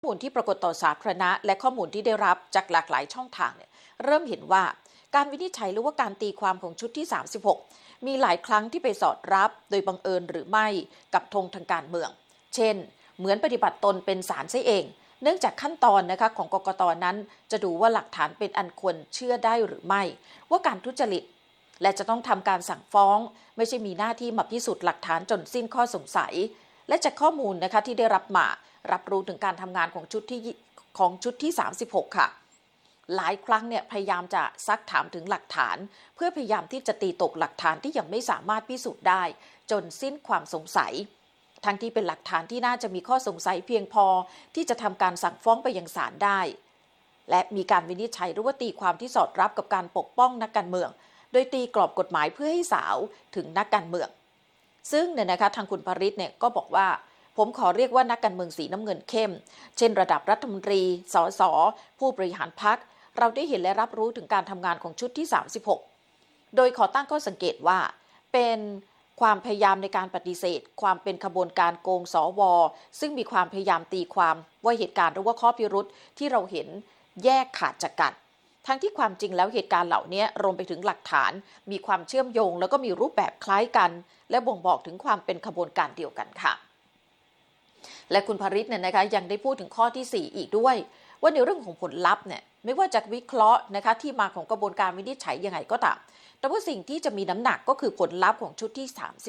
ข้อมูลที่ปรากฏต่อสาธารณะและข้อมูลที่ได้รับจากหลากหลายช่องทางเนี่ยเริ่มเห็นว่าการวินิจฉัยหรือว่าการตีความของชุดที่36มีหลายครั้งที่ไปสอดรับโดยบังเอิญหรือไม่กับธงทางการเมืองเช่นเหมือนปฏิบัติตนเป็นศาลซะเองเนื่องจากขั้นตอนนะคะของกกต.นั้นจะดูว่าหลักฐานเป็นอันควรเชื่อได้หรือไม่ว่าการทุจริตและจะต้องทำการสั่งฟ้องไม่ใช่มีหน้าที่มาพิสูจน์หลักฐานจนสิ้นข้อสงสัยและจากข้อมูลนะคะที่ได้รับมารับรู้ถึงการทำงานของชุดที่36ค่ะหลายครั้งเนี่ยพยายามจะซักถามถึงหลักฐานเพื่อพยายามที่จะตีตกหลักฐานที่ยังไม่สามารถพิสูจน์ได้จนสิ้นความสงสัยทั้งที่เป็นหลักฐานที่น่าจะมีข้อสงสัยเพียงพอที่จะทำการสั่งฟ้องไปยังศาลได้และมีการวินิจฉัยหรือว่าตีความที่สอดรับกับการปกป้องนักการเมืองโดยตีกรอบกฎหมายเพื่อให้สาวถึงนักการเมืองซึ่งเนี่ยนะคะทางคุณปริศเนี่ยก็บอกว่าผมขอเรียกว่านักการเมืองสีน้ำเงินเข้มเช่นระดับรัฐมนตรีสสผู้บริหารพรรคเราได้เห็นและรับรู้ถึงการทำงานของชุดที่36โดยขอตั้งข้อสังเกตว่าเป็นความพยายามในการปฏิเสธความเป็นขบวนการโกงสวซึ่งมีความพยายามตีความว่าเหตุการณ์หรือว่าข้อพิรุธที่เราเห็นแยกขาดจากกันทั้งที่ความจริงแล้วเหตุการณ์เหล่านี้รวมไปถึงหลักฐานมีความเชื่อมโยงแล้วก็มีรูปแบบคล้ายกันและบ่งบอกถึงความเป็นขบวนการเดียวกันค่ะและคุณภริษเนี่ยนะคะยังได้พูดถึงข้อที่4อีกด้วยว่าในเรื่องของผลลัพธ์เนี่ยไม่ว่าจะวิเคราะห์นะคะที่มาของกระบวนการวินิจฉัยยังไงก็ตามแต่ว่าสิ่งที่จะมีน้ำหนักก็คือผลลัพธ์ของชุดที่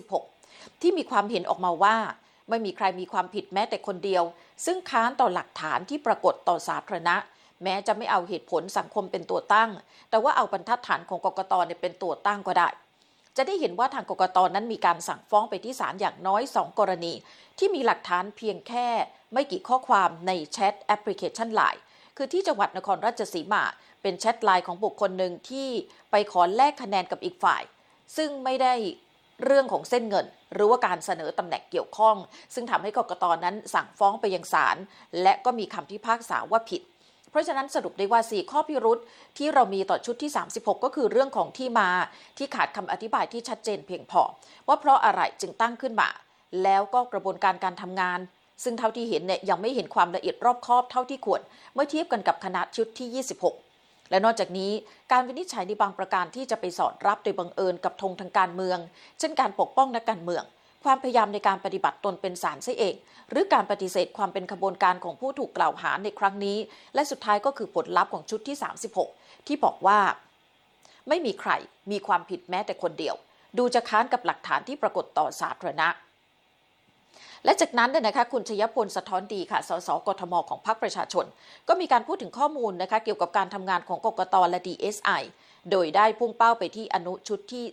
36ที่มีความเห็นออกมาว่าไม่มีใครมีความผิดแม้แต่คนเดียวซึ่งค้านต่อหลักฐานที่ปรากฏต่อสาธารณะแม้จะไม่เอาเหตุผลสังคมเป็นตัวตั้งแต่ว่าเอาบรรทัดฐานของกกต.เป็นตัวตั้งก็ได้จะได้เห็นว่าทางกกต.นั้นมีการสั่งฟ้องไปที่ศาลอย่างน้อย2กรณีที่มีหลักฐานเพียงแค่ไม่กี่ข้อความในแชทแอปพลิเคชัน LINE คือที่จังหวัดนครราชสีมาเป็นแชทไลน์ของบุคคลหนึ่งที่ไปขอแลกคะแนนกับอีกฝ่ายซึ่งไม่ได้เรื่องของเส้นเงินหรือว่าการเสนอตำแหน่งเกี่ยวข้องซึ่งทำให้กกต.นั้นสั่งฟ้องไปยังศาลและก็มีคำพิพากษาว่าผิดเพราะฉะนั้นสรุปได้ว่า4ข้อพิรุธที่เรามีต่อชุดที่36ก็คือเรื่องของที่มาที่ขาดคำอธิบายที่ชัดเจนเพียงพอว่าเพราะอะไรจึงตั้งขึ้นมาแล้วก็กระบวนการทำงานซึ่งเท่าที่เห็นเนี่ยยังไม่เห็นความละเอียดรอบคอบเท่าที่ควรเมื่อเทียบกันกับคณะชุดที่26และนอกจากนี้การวินิจฉัยในบางประการที่จะไปสอดรับโดยบังเอิญกับธงทางการเมืองเช่นการปกป้องนักการเมืองความพยายามในการปฏิบัติตนเป็นศาลซะเองหรือการปฏิเสธความเป็นขบวนการของผู้ถูกกล่าวหาในครั้งนี้และสุดท้ายก็คือผลลัพธ์ของชุดที่36ที่บอกว่าไม่มีใครมีความผิดแม้แต่คนเดียวดูจะค้านกับหลักฐานที่ปรากฏต่อสาธารณะและจากนั้นเนี่ยนะคะคุณชยพลสะท้อนดีค่ะสสกทมของพรรคประชาชนก็มีการพูดถึงข้อมูลนะคะเกี่ยวกับการทำงานของกกตและ DSI โดยได้พุ่งเป้าไปที่อนุชุดที่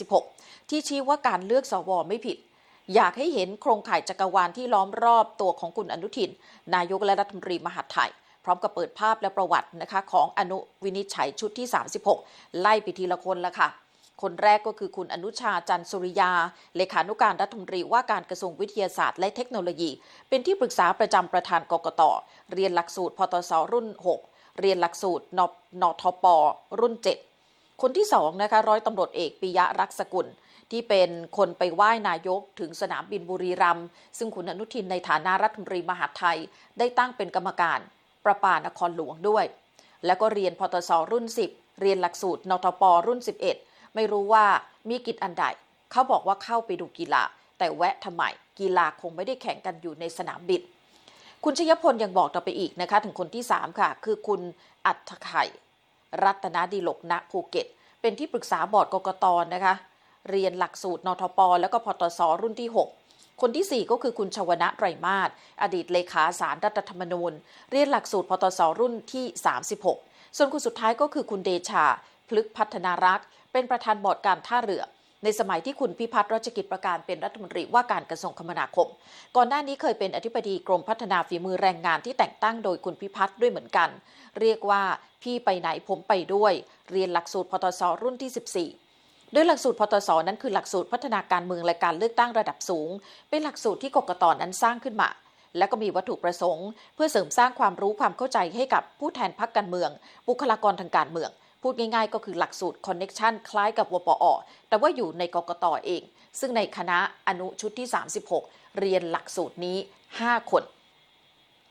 36ที่ชี้ว่าการเลือกสวไม่ผิดอยากให้เห็นโครงข่ายจักรวาลที่ล้อมรอบตัวของคุณอนุทินนายกและรัฐมนตรีมหาดไทยพร้อมกับเปิดภาพและประวัตินะคะของอนุวินิจฉัยชุดที่36ไล่ไปทีละคนละค่ะคนแรกก็คือคุณอนุชาจันทร์สุริยาเลขานุการรัฐมนตรีว่าการกระทรวงวิทยาศาสตร์และเทคโนโลยีเป็นที่ปรึกษาประจำประธานกกต.เรียนหลักสูตรพตส.รุ่น6เรียนหลักสูตรนทป.รุ่น7คนที่2นะคะร้อยตำรวจเอกปิยะรักษกุลที่เป็นคนไปไหว้นายกถึงสนามบินบุรีรัมย์ซึ่งคุณอนุทินในฐานะรัฐมนตรีมหาดไทยได้ตั้งเป็นกรรมการประปานครหลวงด้วยแล้วก็เรียนพตส.รุ่น10เรียนหลักสูตรนทป.รุ่น11ไม่รู้ว่ามีกิจอันใดเขาบอกว่าเข้าไปดูกีฬาแต่แวะทำไมกีฬาคงไม่ได้แข่งกันอยู่ในสนามบินคุณชยพลยังบอกต่อไปอีกนะคะถึงคนที่3ค่ะคือคุณอัฏฐไข่รัตนดิลกณภูเก็ตเป็นที่ปรึกษาบอร์ดกกต.นะคะเรียนหลักสูตรนทป.แล้วก็พตส.รุ่นที่6คนที่4ก็คือคุณชวนะไตรมาสอดีตเลขาศาลรัฐธรรมนูญเรียนหลักสูตรพตส.รุ่นที่36ส่วนคนสุดท้ายก็คือคุณเดชาพฤกษ์พัฒนารักษ์เป็นประธานบอร์ดการท่าเรือในสมัยที่คุณพิพัฒน์รัชกิจประการเป็นรัฐมนตรีว่าการกระทรวงคมนาคมก่อนหน้านี้เคยเป็นอธิบดีกรมพัฒนาฝีมือแรงงานที่แต่งตั้งโดยคุณพิพัฒน์ด้วยเหมือนกันเรียกว่าพี่ไปไหนผมไปด้วยเรียนหลักสูตรพตส.รุ่นที่14โดยหลักสูตรพตส.นั้นคือหลักสูตรพัฒนาการเมืองและการเลือกตั้งระดับสูงเป็นหลักสูตรที่กกต.นั้นสร้างขึ้นมาและก็มีวัตถุประสงค์เพื่อเสริมสร้างความรู้ความเข้าใจให้กับผู้แทนพรรคการเมืองบุคลากรทางการเมืองพูดง่ายๆก็คือหลักสูตรคอนเน็กชันคล้ายกับวปอ.แต่ว่าอยู่ในกกต.เองซึ่งในคณะอนุชุดที่36เรียนหลักสูตรนี้5คน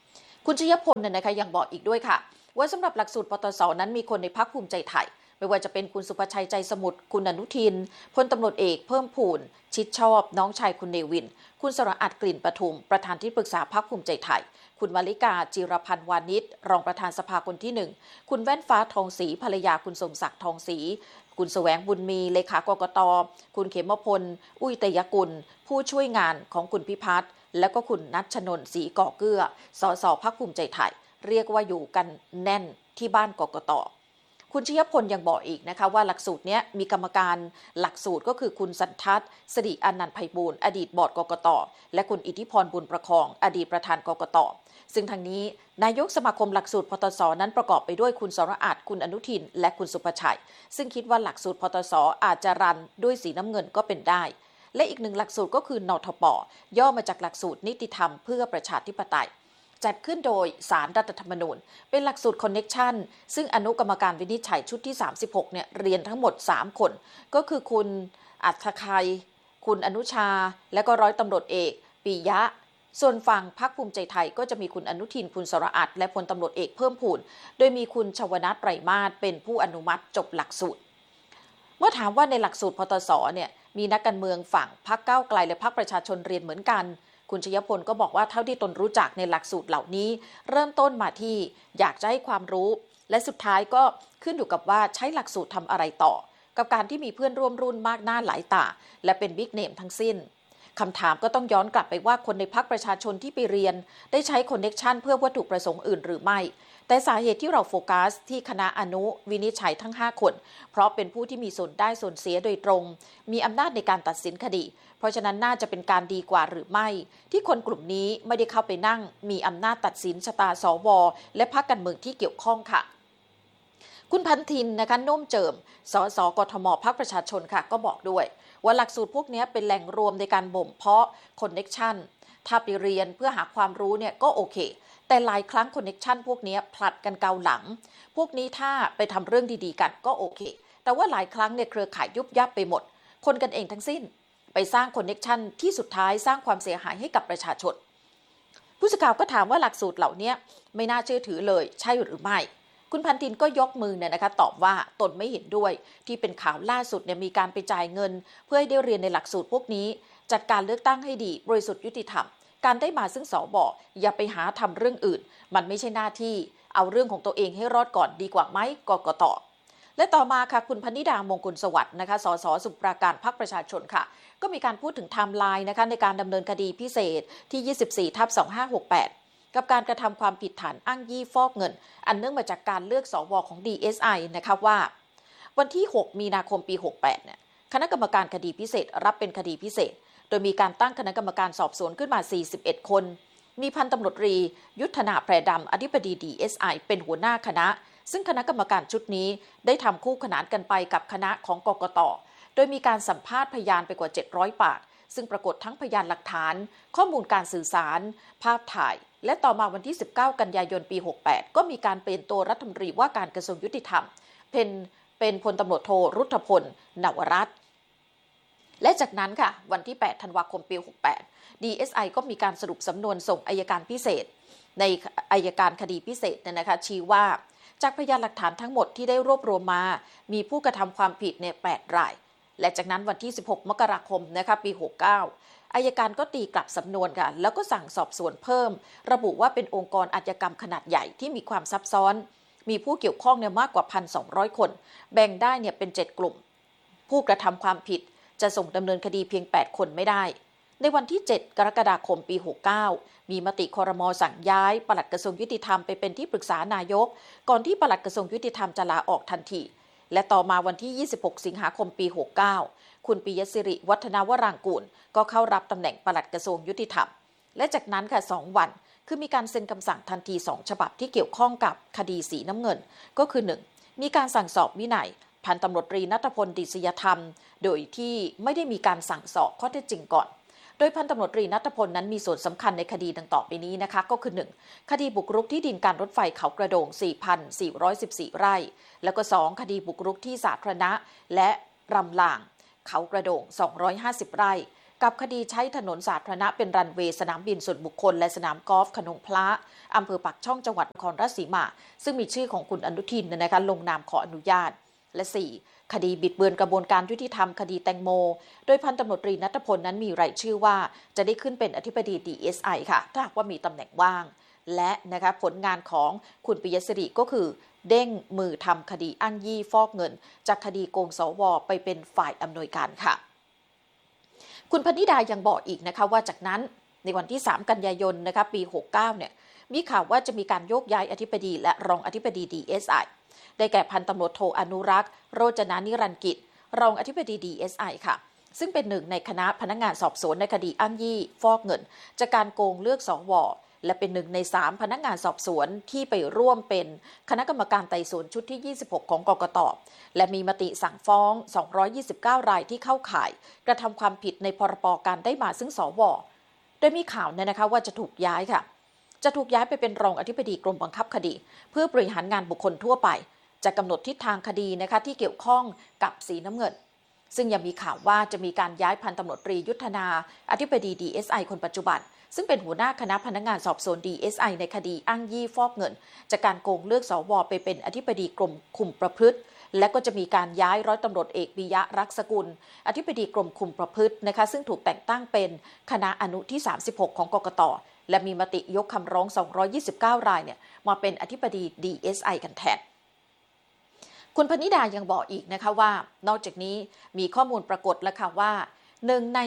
คุณชยพลเนี่ยนะคะยังบอกอีกด้วยค่ะว่าสำหรับหลักสูตรปตสนั้นมีคนในพรรคภูมิใจไทยไม่ว่าจะเป็นคุณสุภชัยใจสมุทรคุณอนุทินพลตำรวจเอกเพิ่มพูนชิดชอบน้องชายคุณเนวินคุณสระอัดกลิ่นปทุมประธานที่ปรึกษาพรรคภูมิใจไทยคุณมาริกาจิรพันธ์วานิชรองประธานสภาคนที่1คุณแว่นฟ้าทองศรีภรรยาคุณสมศักดิ์ทองศรีคุณแสวงบุญมีเลขากกตคุณเขมพลอุ้ยเตยกุลผู้ช่วยงานของคุณพิพัฒน์และก็คุณนัชชนนท์ศรีก่อเกื้อสสพรรคภูมิใจไทยเรียกว่าอยู่กันแน่นที่บ้านกกตคุณชยพลยังบอกอีกนะคะว่าหลักสูตรนี้มีกรรมการหลักสูตรก็คือคุณสันทัศน์สิริอนันต์ไพบูลย์อดีตบอร์ดกกตและคุณอิทธิพรบุญประคองอดีตประธานกกตซึ่งทางนี้นายกสมาคมหลักสูตรปตสนั้นประกอบไปด้วยคุณสระอัดคุณอนุทินและคุณสุภชัยซึ่งคิดว่าหลักสูตรปตสอาจจะรันด้วยสีน้ำเงินก็เป็นได้และอีกหนึ่งหลักสูตรก็คือนทป.ย่อมาจากหลักสูตรนิติธรรมเพื่อประชาธิปไตยจัดขึ้นโดยศาลรัฐธรรมนูญเป็นหลักสูตรคอนเน็กชันซึ่งอนุกรรมการวินิจฉัยชุดที่36เนี่ยเรียนทั้งหมด3คนก็คือคุณอัฏฐชัยคุณอนุชาและก็ร้อยตำรวจเอกปิยะส่วนฝั่งพรรคภูมิใจไทยก็จะมีคุณอนุทินคุณสระอัดและพลตำรวจเอกเพิ่มพูนโดยมีคุณชวนัท ไตรมาสเป็นผู้อนุมัติจบหลักสูตรเมื่อถามว่าในหลักสูตรปตสเนี่ยมีนักการเมืองฝั่งพรรคก้าวไกลและพรรคประชาชนเรียนเหมือนกันคุณชยพลก็บอกว่าเท่าที่ตนรู้จักในหลักสูตรเหล่านี้เริ่มต้นมาที่อยากจะให้ความรู้และสุดท้ายก็ขึ้นอยู่กับว่าใช้หลักสูตรทำอะไรต่อกับการที่มีเพื่อนร่วมรุ่นมากหน้าหลายตาและเป็นบิ๊กเนมทั้งสิ้นคำถามก็ต้องย้อนกลับไปว่าคนในพรรคประชาชนที่ไปเรียนได้ใช้คอนเน็กชันเพื่อวัตถุประสงค์อื่นหรือไม่แต่สาเหตุที่เราโฟกัสที่คณะอนุวินิจฉัยทั้ง5คนเพราะเป็นผู้ที่มีส่วนได้ส่วนเสียโดยตรงมีอำนาจในการตัดสินคดีเพราะฉะนั้นน่าจะเป็นการดีกว่าหรือไม่ที่คนกลุ่มนี้ไม่ได้เข้าไปนั่งมีอำนาจตัดสินชะตาสวและพรรคการเมืองที่เกี่ยวข้องค่ะคุณพันธินนะคะโน้มเจิมสสกทมพรรคประชาชนค่ะก็บอกด้วยว่าหลักสูตรพวกนี้เป็นแหล่งรวมในการบ่มเพาะคอนเน็กชันถ้าไปเรียนเพื่อหาความรู้เนี่ยก็โอเคแต่หลายครั้งคอนเน็กชันพวกนี้ผลัดกันเกาหลังพวกนี้ถ้าไปทำเรื่องดีๆกันก็โอเคแต่ว่าหลายครั้งเนี่ยเครือข่ายยุบยับไปหมดคนกันเองทั้งสิ้นไปสร้างคอนเน็กชันที่สุดท้ายสร้างความเสียหายให้กับประชาชนผู้สื่อข่าวก็ถามว่าหลักสูตรเหล่านี้ไม่น่าเชื่อถือเลยใช่หรือไม่คุณพันธินก็ยกมือเนี่ยนะคะตอบว่าตนไม่เห็นด้วยที่เป็นข่าวล่าสุดเนี่ยมีการไปจ่ายเงินเพื่อให้ได้เรียนในหลักสูตรพวกนี้จัดการเลือกตั้งให้ดีบริสุทธิ์ยุติธรรมการได้มาซึ่งสบอย่าไปหาทำเรื่องอื่นมันไม่ใช่หน้าที่เอาเรื่องของตัวเองให้รอดก่อนดีกว่าไหมกกต.และต่อมาค่ะคุณพนิดามงคลสวัสดิ์นะคะสสสมุทรปราการพรรคประชาชนค่ะก็มีการพูดถึงไทม์ไลน์นะคะในการดำเนินคดีพิเศษที่24/2568กับการกระทำความผิดฐานอ้างยี่ฟอกเงินอันเนื่องมาจากการเลือกสวของ DSI นะคะว่าวันที่6มีนาคมปี68เนี่ยคณะกรรมการคดีพิเศษรับเป็นคดีพิเศษโดยมีการตั้งคณะกรรมการสอบสวนขึ้นมา41คนมีพันตำรวจตรียุทธนาแพรดำอธิบดี DSI เป็นหัวหน้าคณะซึ่งคณะกรรมการชุดนี้ได้ทำคู่ขนานกันไปกับคณะของกกต.โดยมีการสัมภาษณ์พยานไปกว่า700ปากซึ่งปรากฏทั้งพยานหลักฐานข้อมูลการสื่อสารภาพถ่ายและต่อมาวันที่19กันยายนปี68ก็มีการเปลี่ยนตัวรัฐมนตรีว่าการกระทรวงยุติธรรมเป็นพลตำรวจโทรุทธพลนวรัตน์และจากนั้นค่ะวันที่8ธันวาคมปี68 DSI ก็มีการสรุปสำนวนส่งอัยการพิเศษในอัยการคดีพิเศษนะคะชี้ว่าจากพยานหลักฐานทั้งหมดที่ได้รวบรวมมามีผู้กระทำความผิดใน8รายและจากนั้นวันที่16มกราคมนะคะปี69อัยการก็ตีกลับสำนวนค่ะแล้วก็สั่งสอบสวนเพิ่มระบุว่าเป็นองค์กรอาชญากรรมขนาดใหญ่ที่มีความซับซ้อนมีผู้เกี่ยวข้องเนี่ยมากกว่า 1,200 คนแบ่งได้เนี่ยเป็น7กลุ่มผู้กระทำความผิดจะส่งดำเนินคดีเพียง8คนไม่ได้ในวันที่7กรกฎาคมปี69มีมติครม.สั่งย้ายปลัดกระทรวงยุติธรรมไปเป็นที่ปรึกษานายกก่อนที่ปลัดกระทรวงยุติธรรมจะลาออกทันทีและต่อมาวันที่26สิงหาคมปี69คุณปิยศิริวัฒนาวรางกูลก็เข้ารับตำแหน่งปลัดกระทรวงยุติธรรมและจากนั้นค่ะ2วันคือมีการเซ็นคำสั่งทันที2ฉบับที่เกี่ยวข้องกับคดีสีน้ำเงินก็คือ1มีการสั่งสอบวินัยพันตำรวจตรีณัฐพล ดิษยธรรมโดยที่ไม่ได้มีการสั่งสอบข้อเท็จจริงก่อนโดยพันตำรวจตรีณัฐพลนั้นมีส่วนสำคัญในคดีดังต่อไปนี้นะคะก็คือ1คดีบุกรุกที่ดินการรถไฟเขากระโดง 4,414 ไร่แล้วก็2คดีบุกรุกที่สาธารณะและรำลางเขากระโดง250 ไร่กับคดีใช้ถนนสาธารณะเป็นรันเวย์สนามบินส่วนบุคคลและสนามกอล์ฟขนงพระอำเภอปากช่องจังหวัดนครราชสีมาซึ่งมีชื่อของคุณอนุทินนะคะลงนามขออนุญาตและ 4. คดีบิดเบือนกระบวนการยุติธรรมคดีแตงโมโดยพันตำรวจตรีณัฐพลนั้นมีรายชื่อว่าจะได้ขึ้นเป็นอธิบดี DSI ค่ะถ้าหากว่ามีตำแหน่งว่างและนะคะผลงานของคุณปิยศิริก็คือเด้งมือทำคดีอ้างยี่ฟอกเงินจากคดีโกงสวไปเป็นฝ่ายอำนวยการค่ะคุณพนิดายังบอกอีกนะคะว่าจากนั้นในวันที่3กันยายนนะคะปี69เนี่ยมีข่าวว่าจะมีการโยกย้ายอธิบดีและรองอธิบดี DSI ได้แก่พันตำรวจโทอนุรักษ์โรจนานิรันดร์กิจรองอธิบดี DSI ค่ะซึ่งเป็นหนึ่งในคณะพนักงานสอบสวนในคดีอ้างยี่ฟอกเงินจากการโกงเลือกสวและเป็น1ใน3พนักงานสอบสวนที่ไปร่วมเป็นคณะกรรมการไต่สวนชุดที่26ของกกต.และมีมติสั่งฟ้อง229รายที่เข้าข่ายกระทำความผิดในพรบการได้มาซึ่งสวโดยมีข่าวนะคะว่าจะถูกย้ายค่ะจะถูกย้ายไปเป็นรองอธิบดีกรมบังคับคดีเพื่อบริหารงานบุคคลทั่วไปจะกำหนดทิศทางคดีนะคะที่เกี่ยวข้องกับสีน้ำเงินซึ่งยังมีข่าวว่าจะมีการย้ายพันตำรวจตรียุทธนาอธิบดี DSI คนปัจจุบันซึ่งเป็นหัวหน้าคณะพนักงานสอบสวน DSI ในคดีอ้างยี่ฟอกเงินจากการโกงเลือกสวไปเป็นอธิบดีกรมคุมประพฤติและก็จะมีการย้ายร้อยตำรวจเอกปิยะรักษกุลอธิบดีกรมคุมประพฤตินะคะซึ่งถูกแต่งตั้งเป็นคณะอนุที่36ของกกต.และมีมติยกคำร้อง229รายเนี่ยมาเป็นอธิบดี DSI กันแทนคุณพนิดายังบอกอีกนะคะว่านอกจากนี้มีข้อมูลปรากฏแล้วค่ะว่า1ใน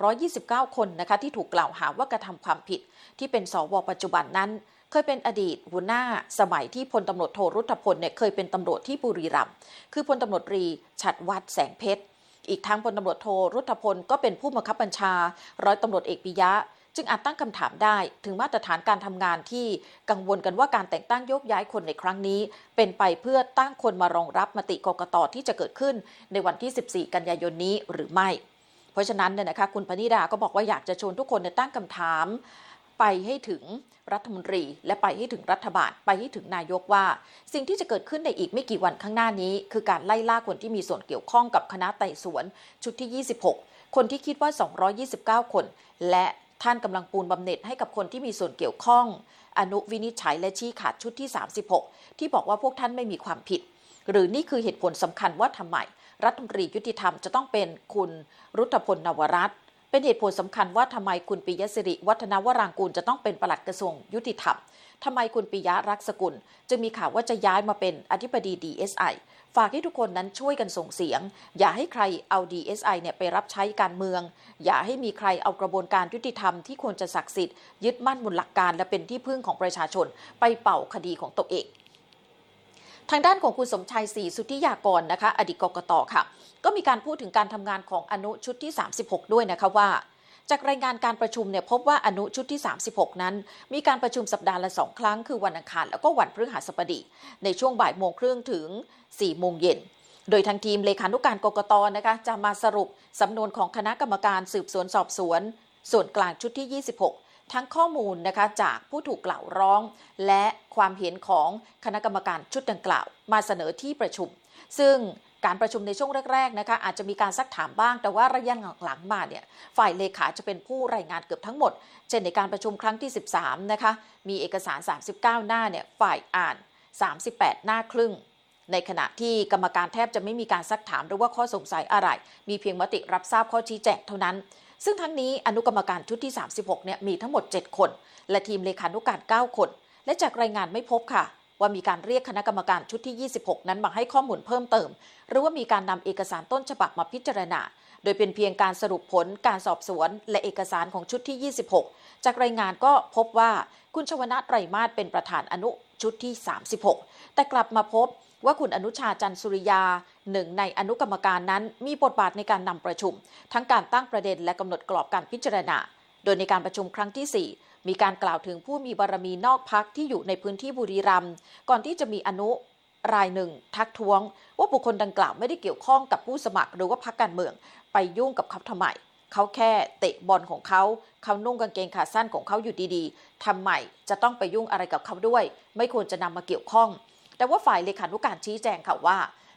229คนนะคะที่ถูกกล่าวหาว่ากระทำความผิดที่เป็นสวปัจจุบันนั้นเคยเป็นอดีตหัวหน้าสมัยที่พลตำรวจโทรุทธพลเนี่ยเคยเป็นตำรวจที่บุรีรัมย์คือพลตำรวจตรีฉัตรวัฒน์แสงเพชรอีกทั้งพลตำรวจโทรุทธพลก็เป็นผู้บังคับบัญชาร้อยตำรวจเอกปิยะจึงอาจตั้งคำถามได้ถึงมาตรฐานการทำงานที่กังวลกันว่าการแต่งตั้งโยกย้ายคนในครั้งนี้เป็นไปเพื่อตั้งคนมารองรับมติกกต.ที่จะเกิดขึ้นในวันที่14กันยายนนี้หรือไม่เพราะฉะนั้นเนี่ยนะคะคุณพนิดาก็บอกว่าอยากจะชวนทุกคนตั้งคำถามไปให้ถึงรัฐมนตรีและไปให้ถึงรัฐบาลไปให้ถึงนายกว่าสิ่งที่จะเกิดขึ้นในอีกไม่กี่วันข้างหน้านี้คือการไล่ล่าคนที่มีส่วนเกี่ยวข้องกับคณะไต่สวนชุดที่26คนที่คิดว่า229คนและท่านกำลังปูนบำเหน็จให้กับคนที่มีส่วนเกี่ยวข้องอนุวินิจฉัยและชี้ขาดชุดที่36ที่บอกว่าพวกท่านไม่มีความผิดหรือนี่คือเหตุผลสำคัญว่าทำไมรัฐมนตรียุติธรรมจะต้องเป็นคุณรุทธพลนวรัตน์เป็นเหตุผลสำคัญว่าทำไมคุณปิยศิริวัฒนวรางกูลจะต้องเป็นปลัดกระทรวงยุติธรรมทำไมคุณปิยะรักษกุลจึงมีข่าวว่าจะย้ายมาเป็นอธิบดี DSI ฝากให้ทุกคนนั้นช่วยกันส่งเสียงอย่าให้ใครเอา DSI เนี่ยไปรับใช้การเมืองอย่าให้มีใครเอากระบวนการยุติธรรมที่ควรจะศักดิ์สิทธิ์ยึดมั่นบนหลักการและเป็นที่พึ่งของประชาชนไปเป่าคดีของตัวเองทางด้านของคุณสมชัยศรีสุทธิยากรนะคะอดีตกกต.ค่ะก็มีการพูดถึงการทำงานของอนุชุดที่36ด้วยนะคะว่าจากรายงานการประชุมเนี่ยพบว่าอนุชุดที่36นั้นมีการประชุมสัปดาห์ละ2ครั้งคือวันอังคารแล้วก็วันพฤหัสบดีในช่วงบ่ายโมงครึ่งถึง4โมงเย็นโดยทางทีมเลขานุการกกต.นะคะจะมาสรุปสำนวนของคณะกรรมการสืบสวนสอบสวนส่วนกลางชุดที่26ทั้งข้อมูลนะคะจากผู้ถูกกล่าวร้องและความเห็นของคณะกรรมการชุดดังกล่าวมาเสนอที่ประชุมซึ่งการประชุมในช่วงแรกๆนะคะอาจจะมีการซักถามบ้างแต่ว่าระยะหลังๆมาเนี่ยฝ่ายเลขาจะเป็นผู้รายงานเกือบทั้งหมดเช่นในการประชุมครั้งที่13นะคะมีเอกสาร39หน้าเนี่ยฝ่ายอ่าน38หน้าครึ่งในขณะที่กรรมการแทบจะไม่มีการซักถามหรือว่าข้อสงสัยอะไรมีเพียงมติรับทราบข้อชี้แจงเท่านั้นซึ่งทั้งนี้อนุกรรมการชุดที่36เนี่ยมีทั้งหมด7คนและทีมเลขานุการ9คนและจากรายงานไม่พบค่ะว่ามีการเรียกคณะกรรมการชุดที่26นั้นมาให้ข้อมูลเพิ่มเติมหรือว่ามีการนำเอกสารต้นฉบับมาพิจารณาโดยเป็นเพียงการสรุปผลการสอบสวนและเอกสารของชุดที่26จากรายงานก็พบว่าคุณชวนาถ ไตรมาสเป็นประธานอนุชุดที่36แต่กลับมาพบว่าคุณอนุชาจันทร์สุริยาหนึ่งในอนุกรรมการนั้นมีบทบาทในการนำประชุมทั้งการตั้งประเด็นและกำหนดกรอบการพิจารณาโดยในการประชุมครั้งที่4มีการกล่าวถึงผู้มีบารมีนอกพรรคที่อยู่ในพื้นที่บุรีรัมย์ก่อนที่จะมีอนุรายหนึ่งทักท้วงว่าบุคคลดังกล่าวไม่ได้เกี่ยวข้องกับผู้สมัครหรือว่าพรรคการเมืองไปยุ่งกับเขาทำไมเขาแค่เตะบอลของเขานุ่งกางเกงขาสั้นของเขาอยู่ดีๆทำไมจะต้องไปยุ่งอะไรกับเขาด้วยไม่ควรจะนำมาเกี่ยวข้องแต่ว่าฝ่ายเลขานุการชี้แจงค่ะว่า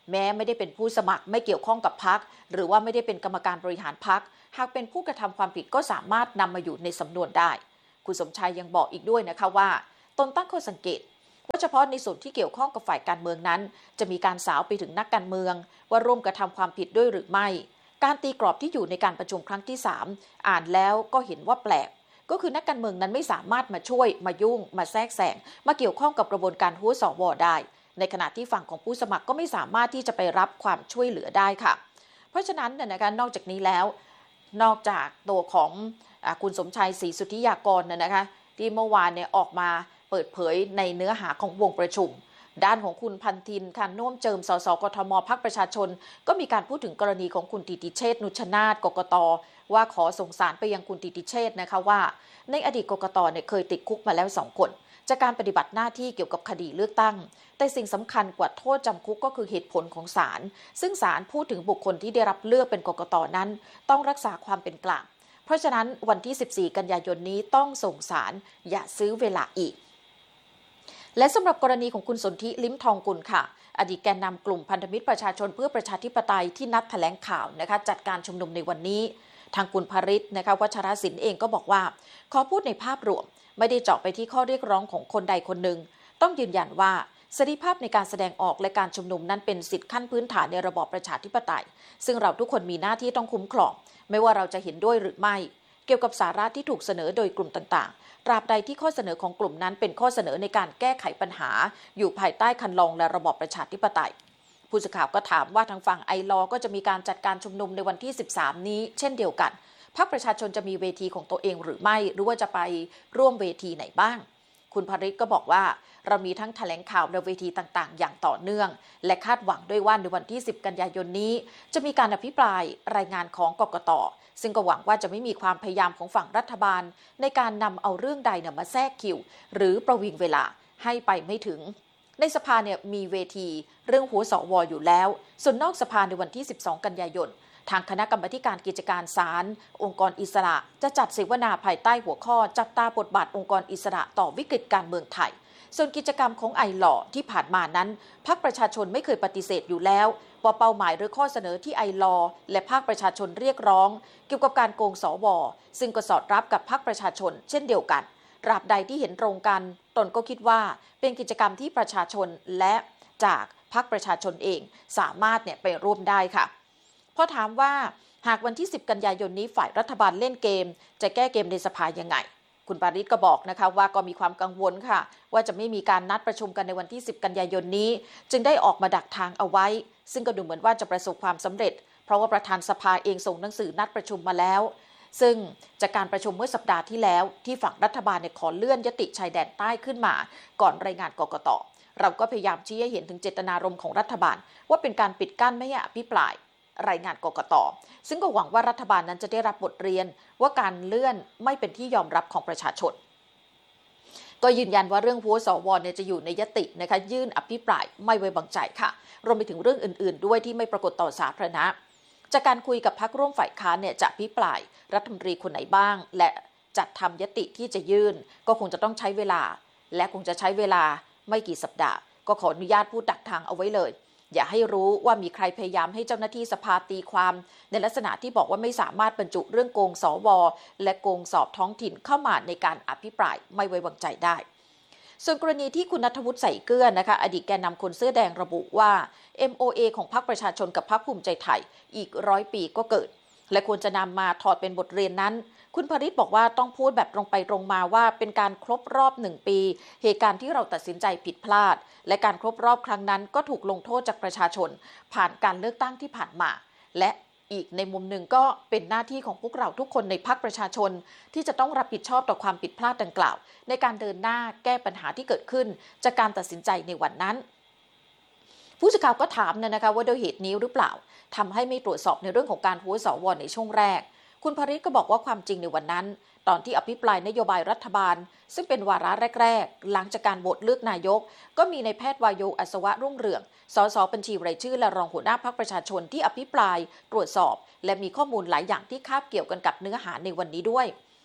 แม้ไม่ได้เป็นผู้สมัครไม่เกี่ยวข้องกับพรรคหรือว่าไม่ได้เป็นกรรมการบริหารพรรคหากเป็นผู้กระทำความผิดก็สามารถนำมาอยู่ในสำนวนได้คุณสมชายยังบอกอีกด้วยนะคะว่าตนตั้งข้อสังเกตว่าเฉพาะในส่วนที่เกี่ยวข้องกับฝ่ายการเมืองนั้นจะมีการสาวไปถึงนักการเมืองว่าร่วมกระทำความผิดด้วยหรือไม่การตีกรอบที่อยู่ในการประชุมครั้งที่3อ่านแล้วก็เห็นว่าแปลกก็คือนักการเมืองนั้นไม่สามารถมาช่วยมายุ่งมาแทรกแซงมาเกี่ยวข้องกับกระบวนการหัวสวได้ในขณะที่ฝั่งของผู้สมัครก็ไม่สามารถที่จะไปรับความช่วยเหลือได้ค่ะเพราะฉะนั้นนะคะนอกจากนี้แล้วนอกจากตัวของคุณสมชัยศรีสุทธิยากรนะคะที่เมื่อวานเนี่ยออกมาเปิดเผยในเนื้อหาของวงประชุมด้านของคุณพันธินค่ะน่วมเจิมสสกทมพรรคประชาชนก็มีการพูดถึงกรณีของคุณติติเชษฐ์นุชนาถกกต.ว่าขอส่งสารไปยังคุณติติเชษฐ์นะคะว่าในอดีตกกต.เนี่ยเคยติดคุกมาแล้ว2 คนจากการปฏิบัติหน้าที่เกี่ยวกับคดีเลือกตั้งแต่สิ่งสำคัญกว่าโทษจำคุกก็คือเหตุผลของศาลซึ่งศาลพูดถึงบุคคลที่ได้รับเลือกเป็นกกต.นั้นต้องรักษาความเป็นกลางเพราะฉะนั้นวันที่14 กันยายนนี้ต้องส่งศาลอย่าซื้อเวลาอีกและสำหรับกรณีของคุณสนธิลิ้มทองกุลค่ะอดีตแกนนำกลุ่มพันธมิตรประชาชนเพื่อประชาธิปไตยที่นัดแถลงข่าวนะคะจัดการชุมนุมในวันนี้ทางคุณภริษนะคะวัชรศิลป์เองก็บอกว่าขอพูดในภาพรวมไม่ได้เจาะไปที่ข้อเรียกร้องของคนใดคนหนึ่งต้องยืนยันว่าเสรีภาพในการแสดงออกและการชุมนุมนั้นเป็นสิทธิขั้นพื้นฐานในระบอบประชาธิปไตยซึ่งเราทุกคนมีหน้าที่ต้องคุ้มครองไม่ว่าเราจะเห็นด้วยหรือไม่เกี่ยวกับสาระที่ถูกเสนอโดยกลุ่มต่างๆตราบใดที่ข้อเสนอของกลุ่มนั้นเป็นข้อเสนอในการแก้ไขปัญหาอยู่ภายใต้คันลองและระบอบประชาธิปไตยผู้สื่อข่าวก็ถามว่าทางฝั่งไอลอก็จะมีการจัดการชุมนุมในวันที่13นี้เช่นเดียวกันพรรคประชาชนจะมีเวทีของตัวเองหรือไม่หรือว่าจะไปร่วมเวทีไหนบ้างคุณภริษก็บอกว่าเรามีทั้งแถลงข่าวในเวทีต่างๆอย่างต่อเนื่องและคาดหวังด้วยว่าในวันที่10 กันยายนนี้จะมีการอภิปรายรายงานของกกต.ซึ่งก็หวังว่าจะไม่มีความพยายามของฝั่งรัฐบาลในการนำเอาเรื่องใดมาแทรกคิวหรือประวิงเวลาให้ไปไม่ถึงในสภาเนี่ยมีเวทีเรื่องหัวสวอยู่แล้วส่วนนอกสภาในวันที่12 กันยายนทางคณะกรรมาการกิจการศาลองค์กรอิสระจะจัดเสวนาภายใต้หัวข้อจับตาบทบาทองค์กรอิสระต่อวิกฤตการเมืองไทยส่วนกิจกรรมของไอหล่อที่ผ่านมานั้นพรรคประชาชนไม่เคยปฏิเสธอยู่แล้วว่าเป้าหมายหรือข้อเสนอที่ไอลอและภาคประชาชนเรียกร้องเกี่ยวกับการโกงสวซึ่งก็สอดรับกับพรรคประชาชนเช่นเดียวกันตราบใดที่เห็นตรงกันตนก็คิดว่าเป็นกิจกรรมที่ประชาชนและจากพรรคประชาชนเองสามารถไปร่วมได้ค่ะพอถามว่าหากวันที่10 กันยายนนี้ฝ่ายรัฐบาลเล่นเกมจะแก้เกมในสภายังไงคุณปาริศก็บอกนะคะว่าก็มีความกังวลค่ะว่าจะไม่มีการนัดประชุมกันในวันที่10 กันยายนนี้จึงได้ออกมาดักทางเอาไว้ซึ่งก็ดูเหมือนว่าจะประสบความสำเร็จเพราะว่าประธานสภาเองส่งหนังสือนัดประชุมมาแล้วซึ่งจากการประชุมเมื่อสัปดาห์ที่แล้วที่ฝั่งรัฐบาลขอเลื่อนยติชายแดนใต้ขึ้นมาก่อนรายงานกกต.เราก็พยายามชี้ให้เห็นถึงเจตนารมณ์ของรัฐบาลว่าเป็นการปิดกั้นไม่ให้อภิปรายรายงานกกต.ซึ่งก็หวังว่ารัฐบาลนั้นจะได้รับบทเรียนว่าการเลื่อนไม่เป็นที่ยอมรับของประชาชนก็ยืนยันว่าเรื่องหัวสวจะอยู่ในยตินะคะยื่นอภิปรายไม่ไว้วางใจค่ะรวมไปถึงเรื่องอื่นๆด้วยที่ไม่ปรากฏต่อสาธารณะจากการคุยกับพรรคร่วมฝ่ายค้านจะอภิปรายรัฐมนตรีคนไหนบ้างและจัดทำยติที่จะยื่นก็คงจะต้องใช้เวลาและคงจะใช้เวลาไม่กี่สัปดาห์ก็ขออนุญาตพูดดักทางเอาไว้เลยอย่าให้รู้ว่ามีใครพยายามให้เจ้าหน้าที่สภาตีความในลักษณะที่บอกว่าไม่สามารถบรรจุเรื่องโกงสวและโกงสอบท้องถิ่นเข้ามาในการอภิปรายไม่ไว้วางใจได้ส่วนกรณีที่คุณณัฐวุฒิใส่เกลือนะคะอดีตแกนนำคนเสื้อแดงระบุว่า MOA ของพรรคประชาชนกับพรรคภูมิใจไทยอีก100 ปีก็เกิดและควรจะนำมาถอดเป็นบทเรียนนั้นคุณภริษบอกว่าต้องพูดแบบตรงไปตรงมาว่าเป็นการครบรอบ1 ปีเหตุการณ์ที่เราตัดสินใจผิดพลาดและการครบรอบครั้งนั้นก็ถูกลงโทษจากประชาชนผ่านการเลือกตั้งที่ผ่านมาและอีกในมุมหนึ่งก็เป็นหน้าที่ของพวกเราทุกคนในพรรคประชาชนที่จะต้องรับผิดชอบต่อความผิดพลาดดังกล่าวในการเดินหน้าแก้ปัญหาที่เกิดขึ้นจากการตัดสินใจในวันนั้นผู้สื่อข่าวก็ถามนะคะว่าโดยเหตุนี้หรือเปล่าทำให้ไม่ตรวจสอบในเรื่องของการหัวสวในช่วงแรกคุณภริษก็บอกว่าความจริงในวันนั้นตอนที่อภิปรายนโยบายรัฐบาลซึ่งเป็นวาระแรกๆหลังจากการโหวตเลือกนายกก็มีนายแพทย์วาโยอัศวะรุ่งเรืองสสบัญชีรายชื่อและรองหัวหน้าพรรคประชาชนที่อภิปรายตรวจสอบและมีข้อมูลหลายอย่างที่คาบเกี่ยวกันกับเนื้อหาในวันนี้ด้วย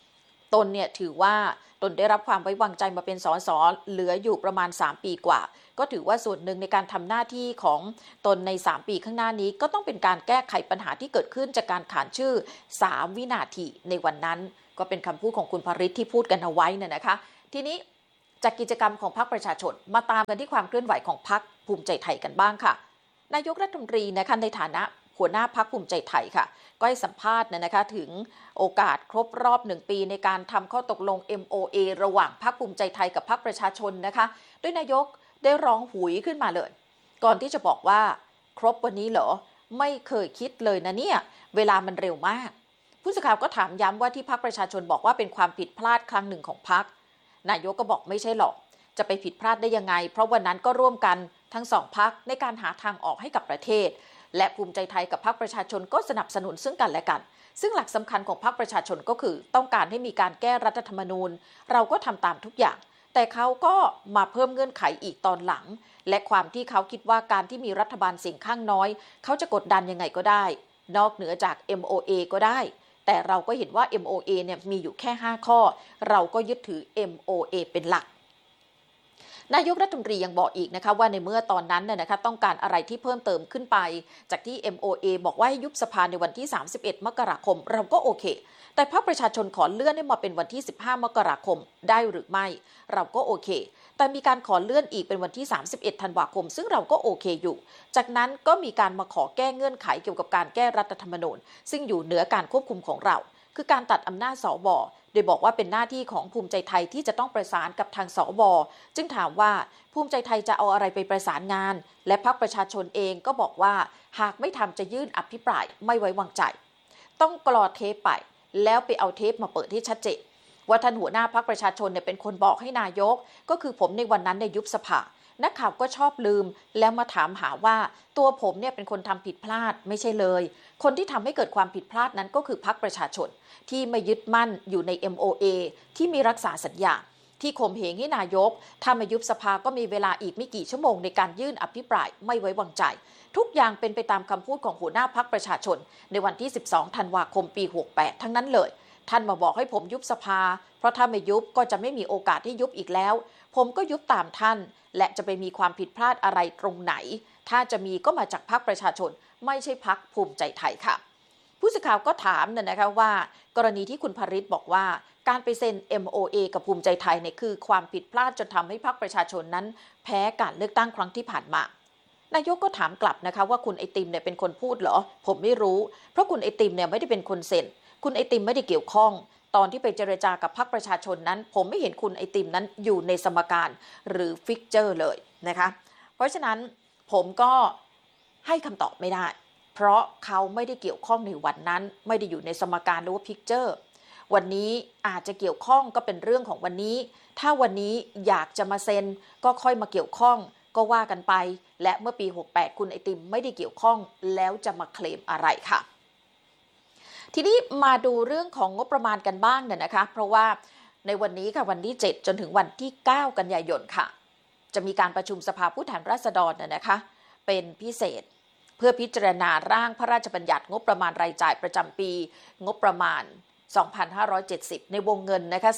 ตนเนี่ยถือว่าตนได้รับความไว้วางใจมาเป็นสสเหลืออยู่ประมาณ3ปีกว่าก็ถือว่าส่วนหนึ่งในการทำหน้าที่ของตนใน3ปีข้างหน้านี้ก็ต้องเป็นการแก้ไขปัญหาที่เกิดขึ้นจากการขานชื่อ3วินาทีในวันนั้นก็เป็นคำพูดของคุณภริษฐ์ที่พูดกันเอาไว้เนี่ยนะคะทีนี้จากกิจกรรมของพรรคประชาชนมาตามกันที่ความเคลื่อนไหวของพรรคภูมิใจไทยกันบ้างค่ะนายกรัฐมนตรีนะคะในฐานะหัวหน้าพรรคภูมิใจไทยค่ะก็ให้สัมภาษณ์นะคะถึงโอกาสครบรอบ1 ปีในการทำข้อตกลง MOA ระหว่างพรรคภูมิใจไทยกับพรรคประชาชนนะคะโดยนายกได้ร้องหุยขึ้นมาเลยก่อนที่จะบอกว่าครบวันนี้เหรอไม่เคยคิดเลยนะเนี่ยเวลามันเร็วมากผู้สื่อข่าวก็ถามย้ำว่าที่พรรคประชาชนบอกว่าเป็นความผิดพลาดครั้งหนึ่งของพรรคนายกก็บอกไม่ใช่หรอกจะไปผิดพลาดได้ยังไงเพราะวันนั้นก็ร่วมกันทั้ง2 พรรคในการหาทางออกให้กับประเทศและภูมิใจไทยกับพรรคประชาชนก็สนับสนุนซึ่งกันและกันซึ่งหลักสำคัญของพรรคประชาชนก็คือต้องการให้มีการแก้รัฐธรรมนูญเราก็ทำตามทุกอย่างแต่เขาก็มาเพิ่มเงื่อนไขอีกตอนหลังและความที่เขาคิดว่าการที่มีรัฐบาลเสียงข้างน้อยเขาจะกดดันยังไงก็ได้นอกเหนือจาก MOA ก็ได้แต่เราก็เห็นว่า MOA เนี่ยมีอยู่แค่5 ข้อเราก็ยึดถือ MOA เป็นหลักนายกรัฐมนตรียังบอกอีกนะคะว่าในเมื่อตอนนั้นนะคะต้องการอะไรที่เพิ่มเติมขึ้นไปจากที่ MOA บอกว่าให้ยุบสภาในวันที่31 มกราคมเราก็โอเคแต่พรรคประชาชนขอเลื่อนให้มาเป็นวันที่15 มกราคมได้หรือไม่เราก็โอเคแต่มีการขอเลื่อนอีกเป็นวันที่31 ธันวาคมซึ่งเราก็โอเคอยู่จากนั้นก็มีการมาขอแก้เงื่อนไขเกี่ยวกับการแก้รัฐธรรมนูญซึ่งอยู่เหนือการควบคุมของเราคือการตัดอำนาจสวโดยบอกว่าเป็นหน้าที่ของภูมิใจไทยที่จะต้องประสานกับทางสวจึงถามว่าภูมิใจไทยจะเอาอะไรไปประสานงานและพรรคประชาชนเองก็บอกว่าหากไม่ทำจะยื่นอภิปรายไม่ไว้วางใจต้องกรอเทปไปแล้วไปเอาเทปมาเปิดให้ชัดเจนว่าท่านหัวหน้าพรรคประชาชนเนี่ยเป็นคนบอกให้นายกก็คือผมในวันนั้นในยุบสภานักข่าวก็ชอบลืมแล้วมาถามหาว่าตัวผมเนี่ยเป็นคนทำผิดพลาดไม่ใช่เลยคนที่ทำให้เกิดความผิดพลาดนั้นก็คือพรรคประชาชนที่ไม่ยึดมั่นอยู่ใน MOA ที่มีรักษาสัญญาที่ข่มเหงให้นายกถ้ามายุบสภาก็มีเวลาอีกไม่กี่ชั่วโมงในการยื่นอภิปรายไม่ไว้วางใจทุกอย่างเป็นไปตามคำพูดของหัวหน้าพรรคประชาชนในวันที่12 ธันวาคมปี68ทั้งนั้นเลยท่านมาบอกให้ผมยุบสภาเพราะถ้าไม่ยุบก็จะไม่มีโอกาสที่ยุบอีกแล้วผมก็ยุบตามท่านและจะไปมีความผิดพลาดอะไรตรงไหนถ้าจะมีก็มาจากพรรคประชาชนไม่ใช่พรรคภูมิใจไทยค่ะผู้สื่อข่าวก็ถามนะคะว่ากรณีที่คุณภริษฐ์บอกว่าการไปเซ็น MOA กับภูมิใจไทยเนี่ยคือความผิดพลาดจนทำให้พรรคประชาชนนั้นแพ้การเลือกตั้งครั้งที่ผ่านมานายกก็ถามกลับนะคะว่าคุณไอติมเนี่ยเป็นคนพูดเหรอผมไม่รู้เพราะคุณไอติมเนี่ยไม่ได้เป็นคนเซ็นคุณไอติมไม่ได้เกี่ยวข้องตอนที่ไปเจรจากับพรรคประชาชนนั้นผมไม่เห็นคุณไอติมนั้นอยู่ในสมการหรือฟิกเจอร์เลยนะคะเพราะฉะนั้นผมก็ให้คำตอบไม่ได้เพราะเขาไม่ได้เกี่ยวข้องในวันนั้นไม่ได้อยู่ในสมการหรือว่าพิกเจอร์วันนี้อาจจะเกี่ยวข้องก็เป็นเรื่องของวันนี้ถ้าวันนี้อยากจะมาเซ็นก็ค่อยมาเกี่ยวข้องก็ว่ากันไปและเมื่อปี68คุณไอติมไม่ได้เกี่ยวข้องแล้วจะมาเคลมอะไรค่ะทีนี้มาดูเรื่องของงบประมาณกันบ้างเนี่ยนะคะเพราะว่าในวันนี้ค่ะวันที่7จนถึงวันที่9กันยายนค่ะจะมีการประชุมสภาผู้แทนราษฎรนะคะเป็นพิเศษเพื่อพิจารณาร่างพระราชบัญญัติงบประมาณรายจ่ายประจำปีงบประมาณ2570ในวงเงินนะคะ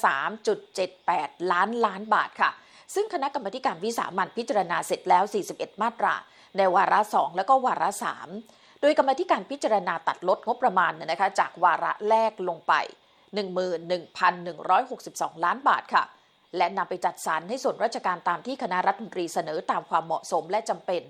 3.78 ล้านบาทค่ะซึ่งคณะกรรมาการวิสามัญพิจารณาเสร็จแล้ว41มาตราในวาระ2แล้วก็วาระ3โดยกรรมาการพิจารณาตัดลดงบประมาณนะคะจากวาระแรกลงไป 11,162 ล้านบาทค่ะและนำไปจัดสรรให้ส่วนราชการตามที่คณะรัฐมนตรีเสนอตามความเหมาะสมและจำเป็น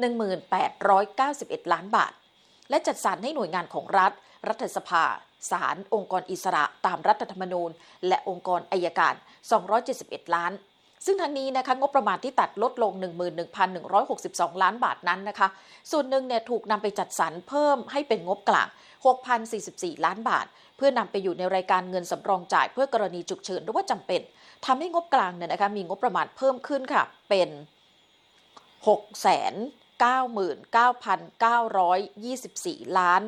1891 ล้านบาทและจัดสรรให้หน่วยงานของรัฐรัฐสภาศาลองค์กรอิสระตามรัฐธรรมนูญและองค์กรอัยการ271ล้านซึ่งทั้งนี้นะคะงบประมาณที่ตัดลดลง 11,162 ล้านบาทนั้นนะคะส่วนหนึ่งเนี่ยถูกนำไปจัดสรรเพิ่มให้เป็นงบกลาง 6,044 ล้านบาทเพื่อนำไปอยู่ในรายการเงินสำรองจ่ายเพื่อกรณีฉุกเฉินหรือว่าจำเป็นทำให้งบกลางเนี่ยนะคะมีงบประมาณเพิ่มขึ้นค่ะเป็น 699,924 ล้าน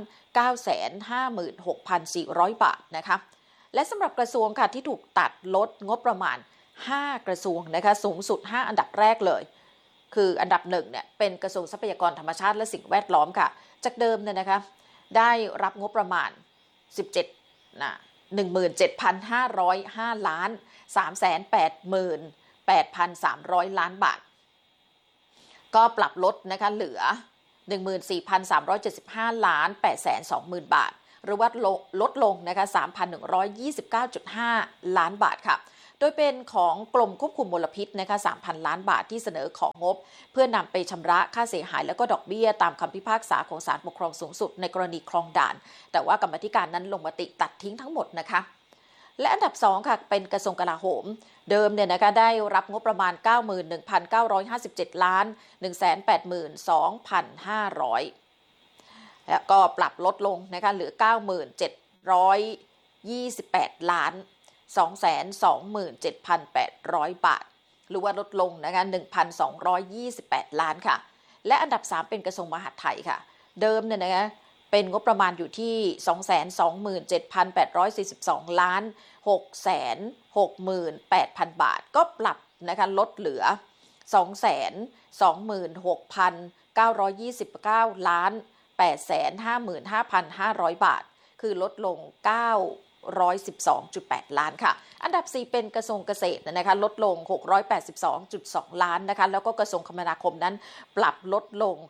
956,400 บาทนะคะและสำหรับกระทรวงค่ะที่ถูกตัดลดงบประมาณ5กระทรวงนะคะสูงสุด5อันดับแรกเลยคืออันดับ1เนี่ยเป็นกระทรวงทรัพยากรธรรมชาติและสิ่งแวดล้อมค่ะจากเดิมเนี่ยนะคะได้รับงบประมาณ17 17,505 ล้าน 388,300 ล้านบาทก็ปรับลดนะคะเหลือ 14,375 ล้าน 820,000 บาทหรือว่าลดลงนะคะ 3,129.5 ล้านบาทค่ะโดยเป็นของกรมควบคุมมลพิษนะคะ 3,000 ล้านบาทที่เสนอของงบเพื่อนำไปชำระค่าเสียหายแล้วก็ดอกเบี้ยตามคำพิพากษาของศาลปกครองสูงสุดในกรณีคลองด่านแต่ว่ากรรมาธิการนั้นลงมติตัดทิ้งทั้งหมดนะคะและอันดับ2ค่ะเป็นกระทรวงกลาโหมเดิมเนี่ยนะคะได้รับงบประมาณ 91,957 ล้าน 182,500 แล้วก็ปรับลดลงนะคะเหลือ 97,28 ล้าน 227,800 บาทหรือว่าลดลงนะคะ 1,228 ล้านค่ะและอันดับ3เป็นกระทรวงมหาดไทยค่ะเดิมเนี่ยนะคะเป็นงบประมาณอยู่ที่ 227,842 ล้าน 668,000 บาทก็ปรับนะคะลดเหลือ 226,929 ล้าน 855,500 บาทคือลดลง 912.8 ล้านค่ะอันดับ4เป็นกระทรวงเกษตรนะคะลดลง 682.2 ล้านนะคะแล้วก็กระทรวงคมนาคมนั้นปรับลดลง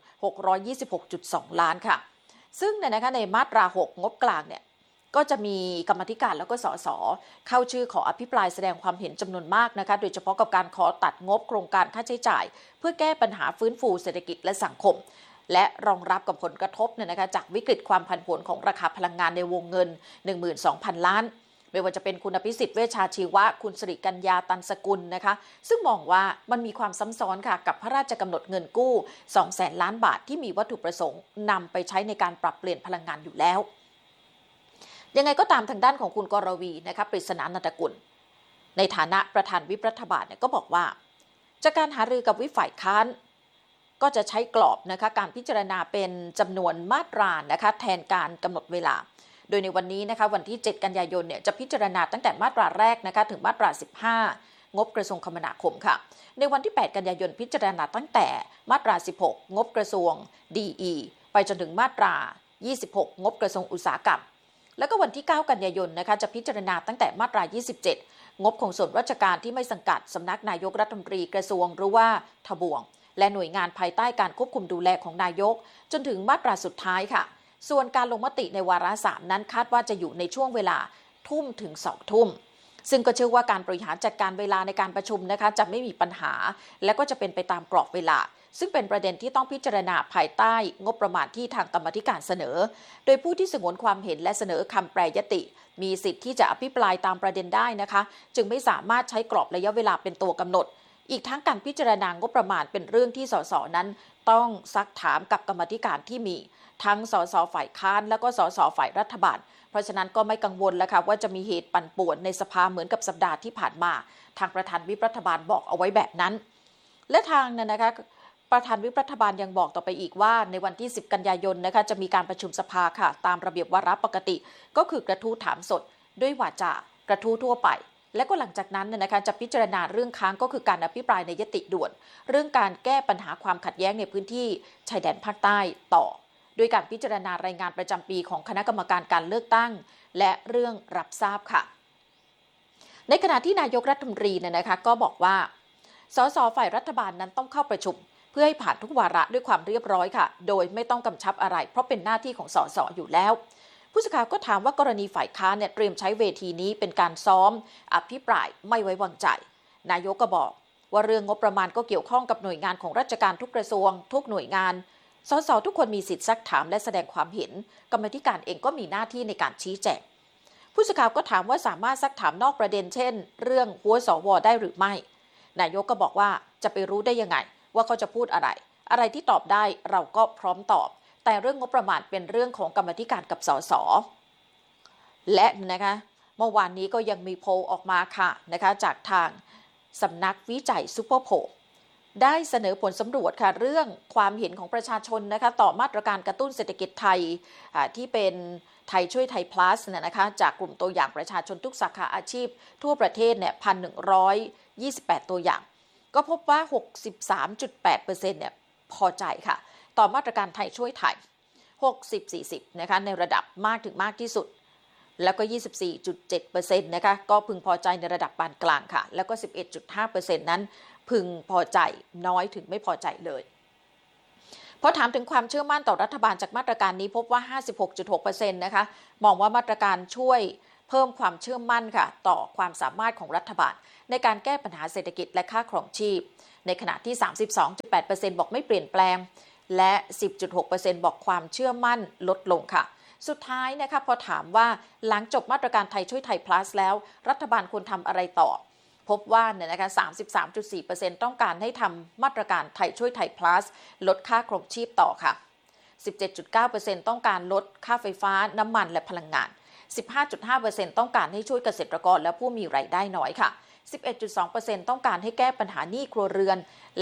626.2 ล้านค่ะซึ่งนะคะในมาตรา6งบกลางเนี่ยก็จะมีกรรมาธิการแล้วก็สสเข้าชื่อขออภิปรายแสดงความเห็นจำนวนมากนะคะโดยเฉพาะกับการขอตัดงบโครงการค่าใช้จ่ายเพื่อแก้ปัญหาฟื้นฟูเศรษฐกิจและสังคมและรองรับกับผลกระทบนะคะจากวิกฤตความผันผวนของราคาพลังงานในวงเงิน 12,000 ล้านไม่ว่าจะเป็นคุณอภิสิทธิ์เวชชาชีวะคุณสิริกัญญาตันสกุลนะคะซึ่งมองว่ามันมีความซ้ำซ้อนค่ะกับพระราชกำหนดเงินกู้ 200,000 ล้านบาทที่มีวัตถุประสงค์นำไปใช้ในการปรับเปลี่ยนพลังงานอยู่แล้วยังไงก็ตามทางด้านของคุณกรวีนะคะปริศนานันทกุลในฐานะประธานวิปรัฐบาลเนี่ยก็บอกว่าจากการหารือกับวิปฝ่ายค้านก็จะใช้กรอบนะคะการพิจารณาเป็นจำนวนมาตรานะคะแทนการกำหนดเวลาโดยในวันนี้นะคะวันที่7กันยายนเนี่ยจะพิจารณาตั้งแต่มาตราแรกนะคะถึงมาตรา15งบกระทรวงคมนาคมค่ะในวันที่8กันยายนพิจารณาตั้งแต่มาตรา16งบกระทรวง DE ไปจนถึงมาตรา26งบกระทรวงอุตสาหกรรมแล้วก็วันที่9กันยายนนะคะจะพิจารณาตั้งแต่มาตรา27งบของส่วนราชการที่ไม่สังกัดสำนักนายกรัฐมนตรีกระทรวงหรือว่าทบวงและหน่วยงานภายใต้การควบคุมดูแลของนายกจนถึงมาตราสุดท้ายค่ะส่วนการลงมติในวาระ3นั้นคาดว่าจะอยู่ในช่วงเวลาทุ่มถึง2ทุ่มซึ่งก็เชื่อว่าการบริหารจัดการเวลาในการประชุมนะคะจะไม่มีปัญหาและก็จะเป็นไปตามกรอบเวลาซึ่งเป็นประเด็นที่ต้องพิจารณาภายใต้งบประมาณที่ทางกรรมาธิการเสนอโดยผู้ที่สงวนความเห็นและเสนอคำแปรยติมีสิทธิ์ที่จะอภิปรายตามประเด็นได้นะคะจึงไม่สามารถใช้กรอบระยะเวลาเป็นตัวกำหนดอีกทั้งการพิจารณางบประมาณเป็นเรื่องที่สสนั้นต้องซักถามกับกรรมาธิการที่มีทั้งสสฝ่ายค้านและก็สสฝ่ายรัฐบาลเพราะฉะนั้นก็ไม่กังวลแล้วค่ะว่าจะมีเหตุปั่นป่วนในสภาเหมือนกับสัปดาห์ที่ผ่านมาทางประธานวิปรัฐบาลบอกเอาไว้แบบนั้นและทางนะคะประธานวิปรัฐบาลยังบอกต่อไปอีกว่าในวันที่10กันยายนนะคะจะมีการประชุมสภาค่ะตามระเบียบวาระปกติก็คือกระทู้ถามสดด้วยวาจากระทู้ทั่วไปและก็หลังจากนั้นนะคะจะพิจารณาเรื่องค้างก็คือการอภิปรายในยติด่วนเรื่องการแก้ปัญหาความขัดแย้งในพื้นที่ชายแดนภาคใต้ต่อโดยการพิจารณารายงานประจำปีของคณะกรรมการการเลือกตั้งและเรื่องรับทราบค่ะในขณะที่นายกรัฐมนตรีนะคะก็บอกว่าสสฝ่ายรัฐบาลนั้นต้องเข้าประชุมเพื่อให้ผ่านทุกวาระด้วยความเรียบร้อยค่ะโดยไม่ต้องกำชับอะไรเพราะเป็นหน้าที่ของสสอยู่แล้วผู้สื่อข่าวก็ถามว่ากรณีฝ่ายค้านเนี่ยเตรียมใช้เวทีนี้เป็นการซ้อมอภิปรายไม่ไว้วางใจนายกก็บอกว่าเรื่องงบประมาณก็เกี่ยวข้องกับหน่วยงานของราชการทุกกระทรวงทุกหน่วยงานสสทุกคนมีสิทธิซักถามและแสดงความเห็นกรรมาธิการเองก็มีหน้าที่ในการชี้แจงผู้สื่อข่าวก็ถามว่าสามารถซักถามนอกประเด็นเช่นเรื่องหัวสวได้หรือไม่นายกก็บอกว่าจะไปรู้ได้ยังไงว่าเขาจะพูดอะไรที่ตอบได้เราก็พร้อมตอบแต่เรื่องงบประมาณเป็นเรื่องของกรรมาธิการกับสสและนะคะเมื่อวานนี้ก็ยังมีโพลออกมาค่ะนะคะจากทางสำนักวิจัยซุปเปอร์โพลได้เสนอผลสำรวจค่ะเรื่องความเห็นของประชาชนนะคะต่อมาตรการกระตุ้นเศรษฐกิจไทยที่เป็นไทยช่วยไทย plus นะคะจากกลุ่มตัวอย่างประชาชนทุกสาขาอาชีพทั่วประเทศเนี่ย 1,128 ตัวอย่างก็พบว่า 63.8% เนี่ยพอใจค่ะต่อมาตรการไทยช่วยไทย 60-40 นะคะในระดับมากถึงมากที่สุดแล้วก็ 24.7% นะคะก็พึงพอใจในระดับปานกลางค่ะแล้วก็ 11.5% นั้นพึงพอใจน้อยถึงไม่พอใจเลยพอถามถึงความเชื่อมั่นต่อรัฐบาลจากมาตรการนี้พบว่า 56.6% นะคะมองว่ามาตรการช่วยเพิ่มความเชื่อมั่นค่ะต่อความสามารถของรัฐบาลในการแก้ปัญหาเศรษฐกิจและค่าครองชีพในขณะที่ 32.8% บอกไม่เปลี่ยนแปลงและ 10.6% บอกความเชื่อมั่นลดลงค่ะสุดท้ายนะคะพอถามว่าหลังจบมาตรการไทยช่วยไทย plus แล้วรัฐบาลควรทำอะไรต่อพบว่าเนี่ยนะคะ 33.4% ต้องการให้ทำมาตรการไทยช่วยไทย plus ลดค่าครองชีพต่อค่ะ 17.9% ต้องการลดค่าไฟฟ้าน้ำมันและพลังงาน 15.5% ต้องการให้ช่วยเกษตรกรและผู้มีรายได้น้อยค่ะ 11.2% ต้องการให้แก้ปัญหาหนี้ครัวเรือนและ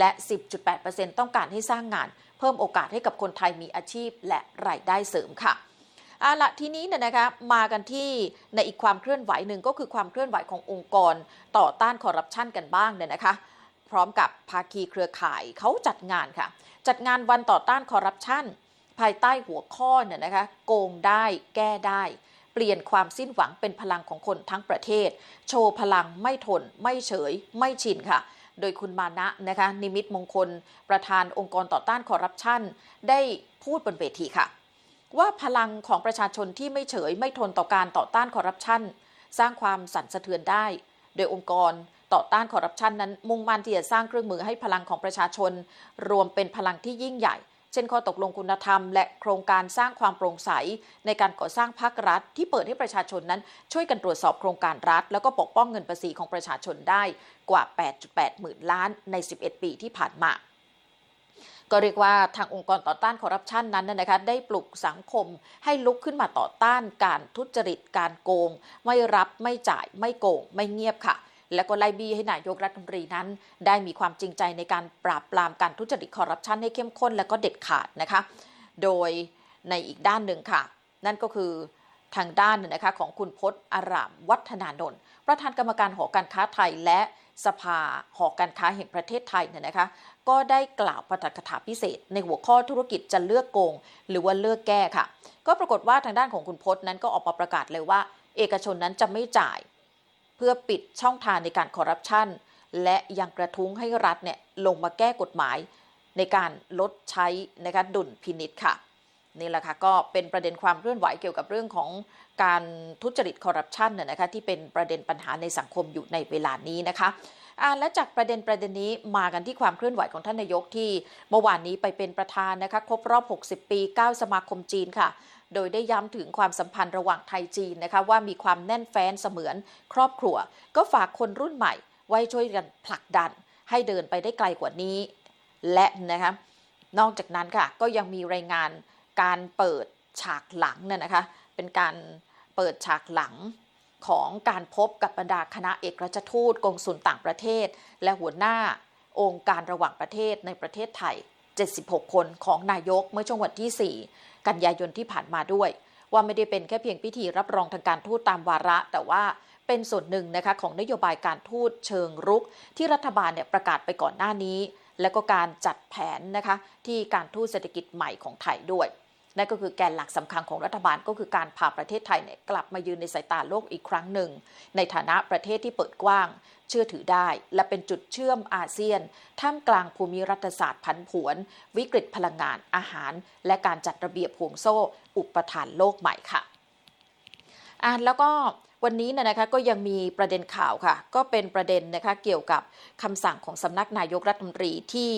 10.8% ต้องการให้สร้างงานเพิ่มโอกาสให้กับคนไทยมีอาชีพและรายได้เสริมค่ะละทีนี้เนี่ยนะคะมากันที่ในอีกความเคลื่อนไหวหนึ่งก็คือความเคลื่อนไหวขององค์กรต่อต้านคอร์รัปชันกันบ้างเนี่ยนะคะพร้อมกับภาคีเครือข่ายเขาจัดงานค่ะจัดงานวันต่อต้านคอร์รัปชันภายใต้หัวข้อเนี่ยนะคะโกงได้แก้ได้เปลี่ยนความสิ้นหวังเป็นพลังของคนทั้งประเทศโชว์พลังไม่ทนไม่เฉยไม่ชินค่ะโดยคุณมานะนะคะนิมิตมงคลประธานองค์กรต่อต้านคอร์รัปชันได้พูดบนเวทีค่ะว่าพลังของประชาชนที่ไม่เฉยไม่ทนต่อการต่อต้านคอร์รัปชันสร้างความสั่นสะเทือนได้โดยองค์กรต่อต้านคอร์รัปชันนั้นมุ่งมั่นที่จะสร้างเครื่องมือให้พลังของประชาชนรวมเป็นพลังที่ยิ่งใหญ่เช่นข้อตกลงคุณธรรมและโครงการสร้างความโปร่งใสในการก่อสร้างภาครัฐที่เปิดให้ประชาชนนั้นช่วยกันตรวจสอบโครงการรัฐแล้วก็ปกป้องเงินภาษีของประชาชนได้กว่า 8.8 หมื่นล้านใน 11 ปีที่ผ่านมาก็เรียกว่าทางองค์กรต่อต้านคอร์รัปชันนั้นนะคะได้ปลุกสังคมให้ลุกขึ้นมาต่อต้านการทุจริตการโกงไม่รับไม่จ่ายไม่โกงไม่เงียบค่ะแล้วก็ไล่บี้ให้นายกรัฐมนตรีนั้นได้มีความจริงใจในการปราบปรามการทุจริตคอร์รัปชันให้เข้มข้นและก็เด็ดขาดนะคะโดยในอีกด้านหนึ่งค่ะนั่นก็คือทางด้านนะคะของคุณพจน์อารามวัฒนานนท์ประธานกรรมการหอการค้าไทยและสภาหอการค้าแห่งประเทศไทยเนี่ยนะคะก็ได้กล่าวปาฐกถาพิเศษในหัวข้อธุรกิจจะเลือกโกงหรือว่าเลือกแก้ค่ะก็ปรากฏว่าทางด้านของคุณพจน์นั้นก็ออกมาประกาศเลยว่าเอกชนนั้นจะไม่จ่ายเพื่อปิดช่องทางในการคอร์รัปชันและยังกระทุ้งให้รัฐเนี่ยลงมาแก้กฎหมายในการลดใช้นะคะดุลพินิจค่ะนี่แหละค่ะก็เป็นประเด็นความเคลื่อนไหวเกี่ยวกับเรื่องของการทุจริตคอร์รัปชันนะคะที่เป็นประเด็นปัญหาในสังคมอยู่ในเวลานี้นะคะและจากประเด็นนี้มากันที่ความเคลื่อนไหวของท่านนายกที่เมื่อวานนี้ไปเป็นประธานนะคะครบรอบ60 ปี9สมาคมจีนค่ะโดยได้ย้ำถึงความสัมพันธ์ระหว่างไทยจีนนะคะว่ามีความแน่นแฟ้นเสมือนครอบครัวก็ฝากคนรุ่นใหม่ไว้ช่วยกันผลักดันให้เดินไปได้ไกลกว่านี้และนะคะนอกจากนั้นค่ะก็ยังมีรายงานการเปิดฉากหลังนะคะเป็นการเปิดฉากหลังของการพบกับบรรดาคณะเอกราชทูตกงสุลต่างประเทศและหัวหน้าองค์การระหว่างประเทศในประเทศไทย76คนของนายกเมื่อช่วงวันที่4กันยายนที่ผ่านมาด้วยว่าไม่ได้เป็นแค่เพียงพิธีรับรองทางการทูตตามวาระแต่ว่าเป็นส่วนหนึ่งนะคะของนโยบายการทูตเชิงรุกที่รัฐบาลเนี่ยประกาศไปก่อนหน้านี้และก็การจัดแผนนะคะที่การทูตเศรษฐกิจใหม่ของไทยด้วยนั่นก็คือแกนหลักสำคัญของรัฐบาลก็คือการพาประเทศไทยเนี่ยกลับมายืนในสายตาโลกอีกครั้งหนึ่งในฐานะประเทศที่เปิดกว้างเชื่อถือได้และเป็นจุดเชื่อมอาเซียนท่ามกลางภูมิรัฐศาสตร์ผันผวนวิกฤตพลังงานอาหารและการจัดระเบียบห่วงโซ่อุปทานโลกใหม่ค่ะแล้วก็วันนี้นะคะก็ยังมีประเด็นข่าวค่ะก็เป็นประเด็นนะคะเกี่ยวกับคำสั่งของสำนักนายกรัฐมนตรีที่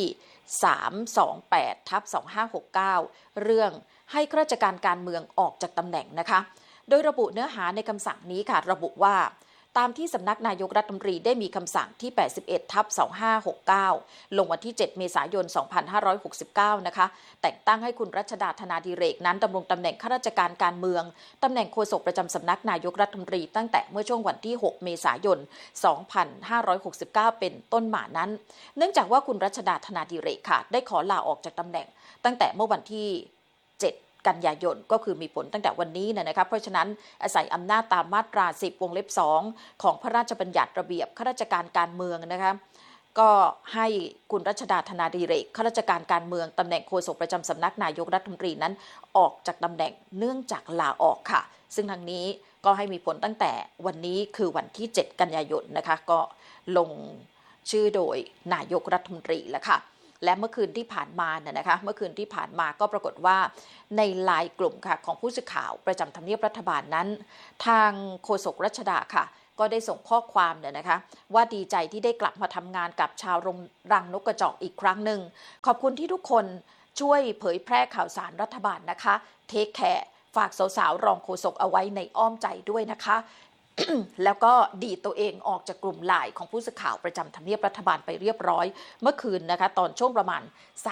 328/2569เรื่องให้ข้าราชการการเมืองออกจากตำแหน่งนะคะโดยระบุเนื้อหาในคำสั่งนี้ค่ะระบุว่าตามที่สำนักนายกรัฐมนตรีได้มีคำสั่งที่81/2569ลงวันที่7เมษายน2569นะคะแต่งตั้งให้คุณรัชดาธนาดิเรกนั้นดำรงตำแหน่งข้าราชการการเมืองตำแหน่งโฆษกประจำสำนักนายกรัฐมนตรีตั้งแต่เมื่อช่วงวันที่6เมษายน2569เป็นต้นมานั้นเนื่องจากว่าคุณรัชดาธนาดิเรกค่ะได้ขอลาออกจากตำแหน่งตั้งแต่เมื่อวันที่7กันยายนก็คือมีผลตั้งแต่วันนี้นะคะเพราะฉะนั้นอาศัยอำนาจตามมาตรา10 วงเล็บ 2ของพระราชบัญญัติระเบียบข้าราชการการเมืองนะคะก็ให้คุณรัชดาธนาดิเรกข้าราชการการเมืองตำแหน่งโฆษกประจำสำนักนายกรัฐมนตรีนั้นออกจากตำแหน่งเนื่องจากลาออกค่ะซึ่งทางนี้ก็ให้มีผลตั้งแต่วันนี้คือวันที่7กันยายนนะคะก็ลงชื่อโดยนายกรัฐมนตรีแล้วค่ะและเมื่อคืนที่ผ่านมานะคะเมื่อคืนที่ผ่านมาก็ปรากฏว่าในไลน์กลุ่มค่ะของผู้สื่อข่าวประจำทำเนียบรัฐบาลนั้นทางโฆษกรัชดาค่ะก็ได้ส่งข้อความนะคะว่าดีใจที่ได้กลับมาทำงานกับชาวรังนกกระจอกอีกครั้งหนึ่งขอบคุณที่ทุกคนช่วยเผยแพร่ข่าวสารรัฐบาลนะคะเทคแคร์ฝากสาวๆรองโฆษกเอาไว้ในอ้อมใจด้วยนะคะ แล้วก็ดีตัวเองออกจากกลุ่มไลน์ของผู้สื่อข่าวประจำทำเนียบรัฐบาลไปเรียบร้อยเมื่อคืนนะคะตอนช่วงประมาณ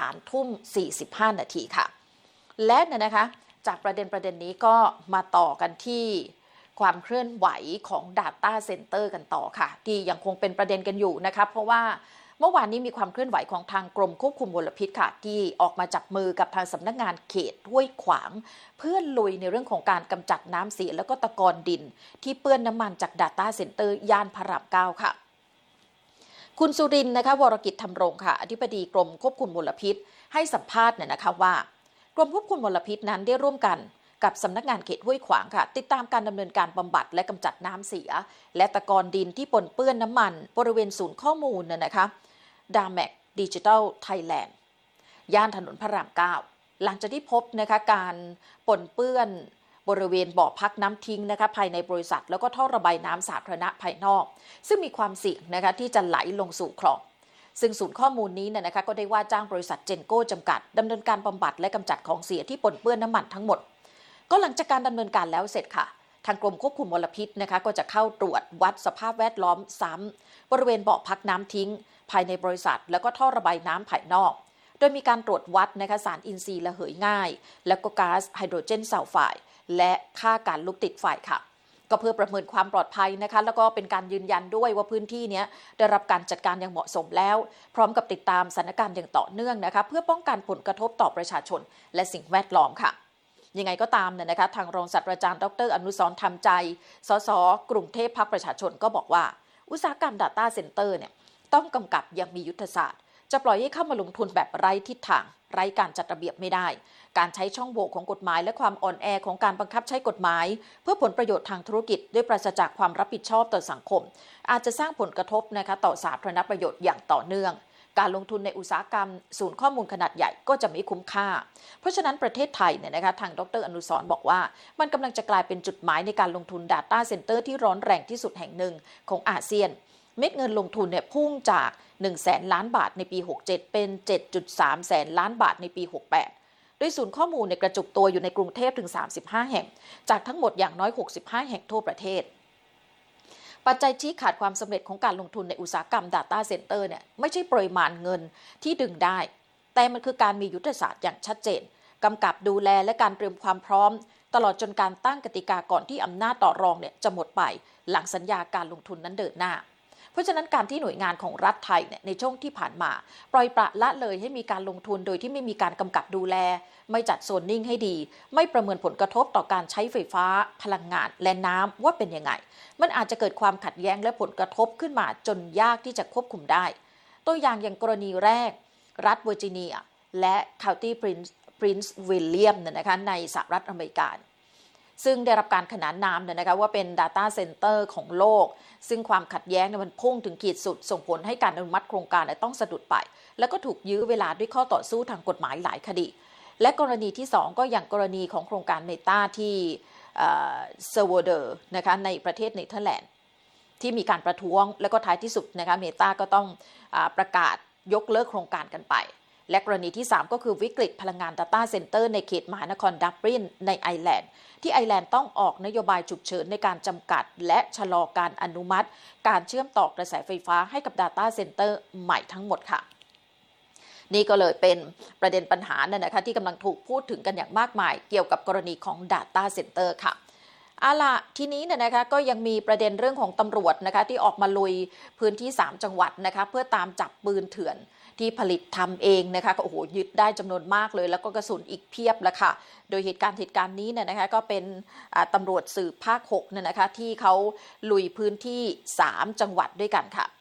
3:45 นาทีค่ะและนะคะจากประเด็นนี้ก็มาต่อกันที่ความเคลื่อนไหวของ Data Center กันต่อค่ะที่ยังคงเป็นประเด็นกันอยู่นะคะเพราะว่าเมื่อวานนี้มีความเคลื่อนไหวของทางกรมควบคุมมลพิษค่ะที่ออกมาจับมือกับทางสำนักงานเขตห้วยขวางเพื่อลุยในเรื่องของการกำจัดน้ำเสียแล้วก็ตะกอนดินที่เปื้อนน้ำมันจาก Data Center ย่านพระราม 9 ค่ะคุณสุรินทร์นะคะวรกิจธรรมรงค์ค่ะอธิบดีกรมควบคุมมลพิษให้สัมภาษณ์นะคะว่ากรมควบคุมมลพิษนั้นได้ร่วมกันกับสำนักงานเขตห้วยขวางค่ะติดตามการดำเนินการบำบัดและกำจัดน้ำเสียและตะกอนดินที่ปนเปื้อนน้ำมันบริเวณศูนย์ข้อมูลนะคะดาแมกดิจิทัลไทยแลนด์ย่านถนนพระราม 9หลังจากที่พบนะคะการปนเปื้อนบริเวณบ่อพักน้ำทิ้งนะคะภายในบริษัทแล้วก็ท่อระบายน้ำสาธารณะภายนอกซึ่งมีความเสี่ยงนะคะที่จะไหลลงสู่คลองซึ่งศูนย์ข้อมูลนี้นะคะก็ได้ว่าจ้างบริษัทเจนโก้จำกัดดำเนินการบำบัดและกำจัดของเสียที่ปนเปื้อนน้ำมันทั้งหมดก็หลังจากการดำเนินการแล้วเสร็จค่ะทางกรมควบคุมมลพิษนะคะก็จะเข้าตรวจวัดสภาพแวดล้อมซ้ำบริเวณบ่อพักน้ำทิ้งภายในบริษัทแล้วก็ท่อระบายน้ำภายนอกโดยมีการตรวจวัดนะคะสารอินทรีย์ระเหยง่ายแล้วก็ก๊าซไฮโดรเจนซัลไฟด์และค่าการลุกติดไฟค่ะก็เพื่อประเมินความปลอดภัยนะคะแล้วก็เป็นการยืนยันด้วยว่าพื้นที่นี้ได้รับการจัดการอย่างเหมาะสมแล้วพร้อมกับติดตามสถานการณ์อย่างต่อเนื่องนะคะเพื่อป้องกันผลกระทบต่อประชาชนและสิ่งแวดล้อมค่ะยังไงก็ตามนะคะทางรองศาสตราจารย์ดร.อนุสรณ์ธรรมใจสส.กรุงเทพพรรคประชาชนก็บอกว่าอุตสาหกรรม Data Center เนี่ยต้องกำกับอย่างมียุทธศาสตร์จะปล่อยให้เข้ามาลงทุนแบบไร้ทิศทางไร้การจัดระเบียบไม่ได้การใช้ช่องโหว่ของกฎหมายและความอ่อนแอของการบังคับใช้กฎหมายเพื่อผลประโยชน์ทางธุรกิจด้วยปราศจากความรับผิดชอบต่อสังคมอาจจะสร้างผลกระทบนะคะต่อสาธารณประโยชน์อย่างต่อเนื่องการลงทุนในอุตสาหกรรมศูนย์ข้อมูลขนาดใหญ่ก็จะไม่คุ้มค่าเพราะฉะนั้นประเทศไทยเนี่ยนะคะทางดร.อนุสรณ์บอกว่ามันกำลังจะกลายเป็นจุดหมายในการลงทุน Data Center ที่ร้อนแรงที่สุดแห่งหนึ่งของอาเซียนเม็ดเงินลงทุนเนี่ยพุ่งจาก100,000 ล้านบาทในปี 67 เป็น 7.3 แสนล้านบาทในปี 68 โดยศูนย์ข้อมูลในกระจุกตัวอยู่ในกรุงเทพถึง 35 แห่งจากทั้งหมดอย่างน้อย 65 แห่งทั่วประเทศปัจจัยชี้ขาดความสำเร็จของการลงทุนในอุตสาหกรรม Data Center เนี่ยไม่ใช่ปริมาณเงินที่ดึงได้แต่มันคือการมียุทธศาสตร์อย่างชัดเจนกำกับดูแลและการเตรียมความพร้อมตลอดจนการตั้งกติกาก่อนที่อำนาจต่อรองเนี่ยจะหมดไปหลังสัญญาการลงทุนนั้นเดินหน้าเพราะฉะนั้นการที่หน่วยงานของรัฐไทยเนี่ยในช่วงที่ผ่านมาปล่อยปละละเลยให้มีการลงทุนโดยที่ไม่มีการกำกับดูแลไม่จัดโซนนิ่งให้ดีไม่ประเมินผลกระทบต่อการใช้ไฟฟ้าพลังงานและน้ำว่าเป็นยังไงมันอาจจะเกิดความขัดแย้งและผลกระทบขึ้นมาจนยากที่จะควบคุมได้ตัวอย่างกรณีแรกรัฐเวอร์จิเนียและคาวตี้พรินซ์วิลเลียมนะคะในสหรัฐอเมริกาซึ่งได้รับการขนานนามนะคะว่าเป็น Data Center ของโลกซึ่งความขัดแย้งมันพุ่งถึงขีดสุดส่งผลให้การอนุมัติโครงการต้องสะดุดไปแล้วก็ถูกยื้อเวลาด้วยข้อต่อสู้ทางกฎหมายหลายคดีและกรณีที่2ก็อย่างกรณีของโครงการเมตาที่เซอร์โวเดอร์นะคะในประเทศเนเธอร์แลนด์ที่มีการประท้วงแล้วก็ท้ายที่สุดนะคะเมตาก็ต้องประกาศยกเลิกโครงการกันไปและกรณีที่3ก็คือวิกฤตพลังงาน Data Center ในเขตมหานครดับลินในไอร์แลนด์ที่ไอร์แลนด์ต้องออกนโยบายฉุกเฉินในการจำกัดและชะลอการอนุมัติการเชื่อมต่อกระแสไฟฟ้าให้กับ Data Center ใหม่ทั้งหมดค่ะนี่ก็เลยเป็นประเด็นปัญหานะคะที่กำลังถูกพูดถึงกันอย่างมากมายเกี่ยวกับกรณีของ Data Center ค่ะเอาล่ะทีนี้นะคะก็ยังมีประเด็นเรื่องของตำรวจนะคะที่ออกมาลุยพื้นที่3จังหวัดนะคะเพื่อตามจับปืนเถื่อนที่ผลิตทำเองนะคะก็โอ้โหยึดได้จำนวนมากเลยแล้วก็กระสุนอีกเพียบแล้วค่ะโดยเหตุการณ์นี้นะคะก็เป็นตำรวจสืบภาค6นะคะที่เขาลุยพื้นที่3จังหวัดด้วยกันค่ะ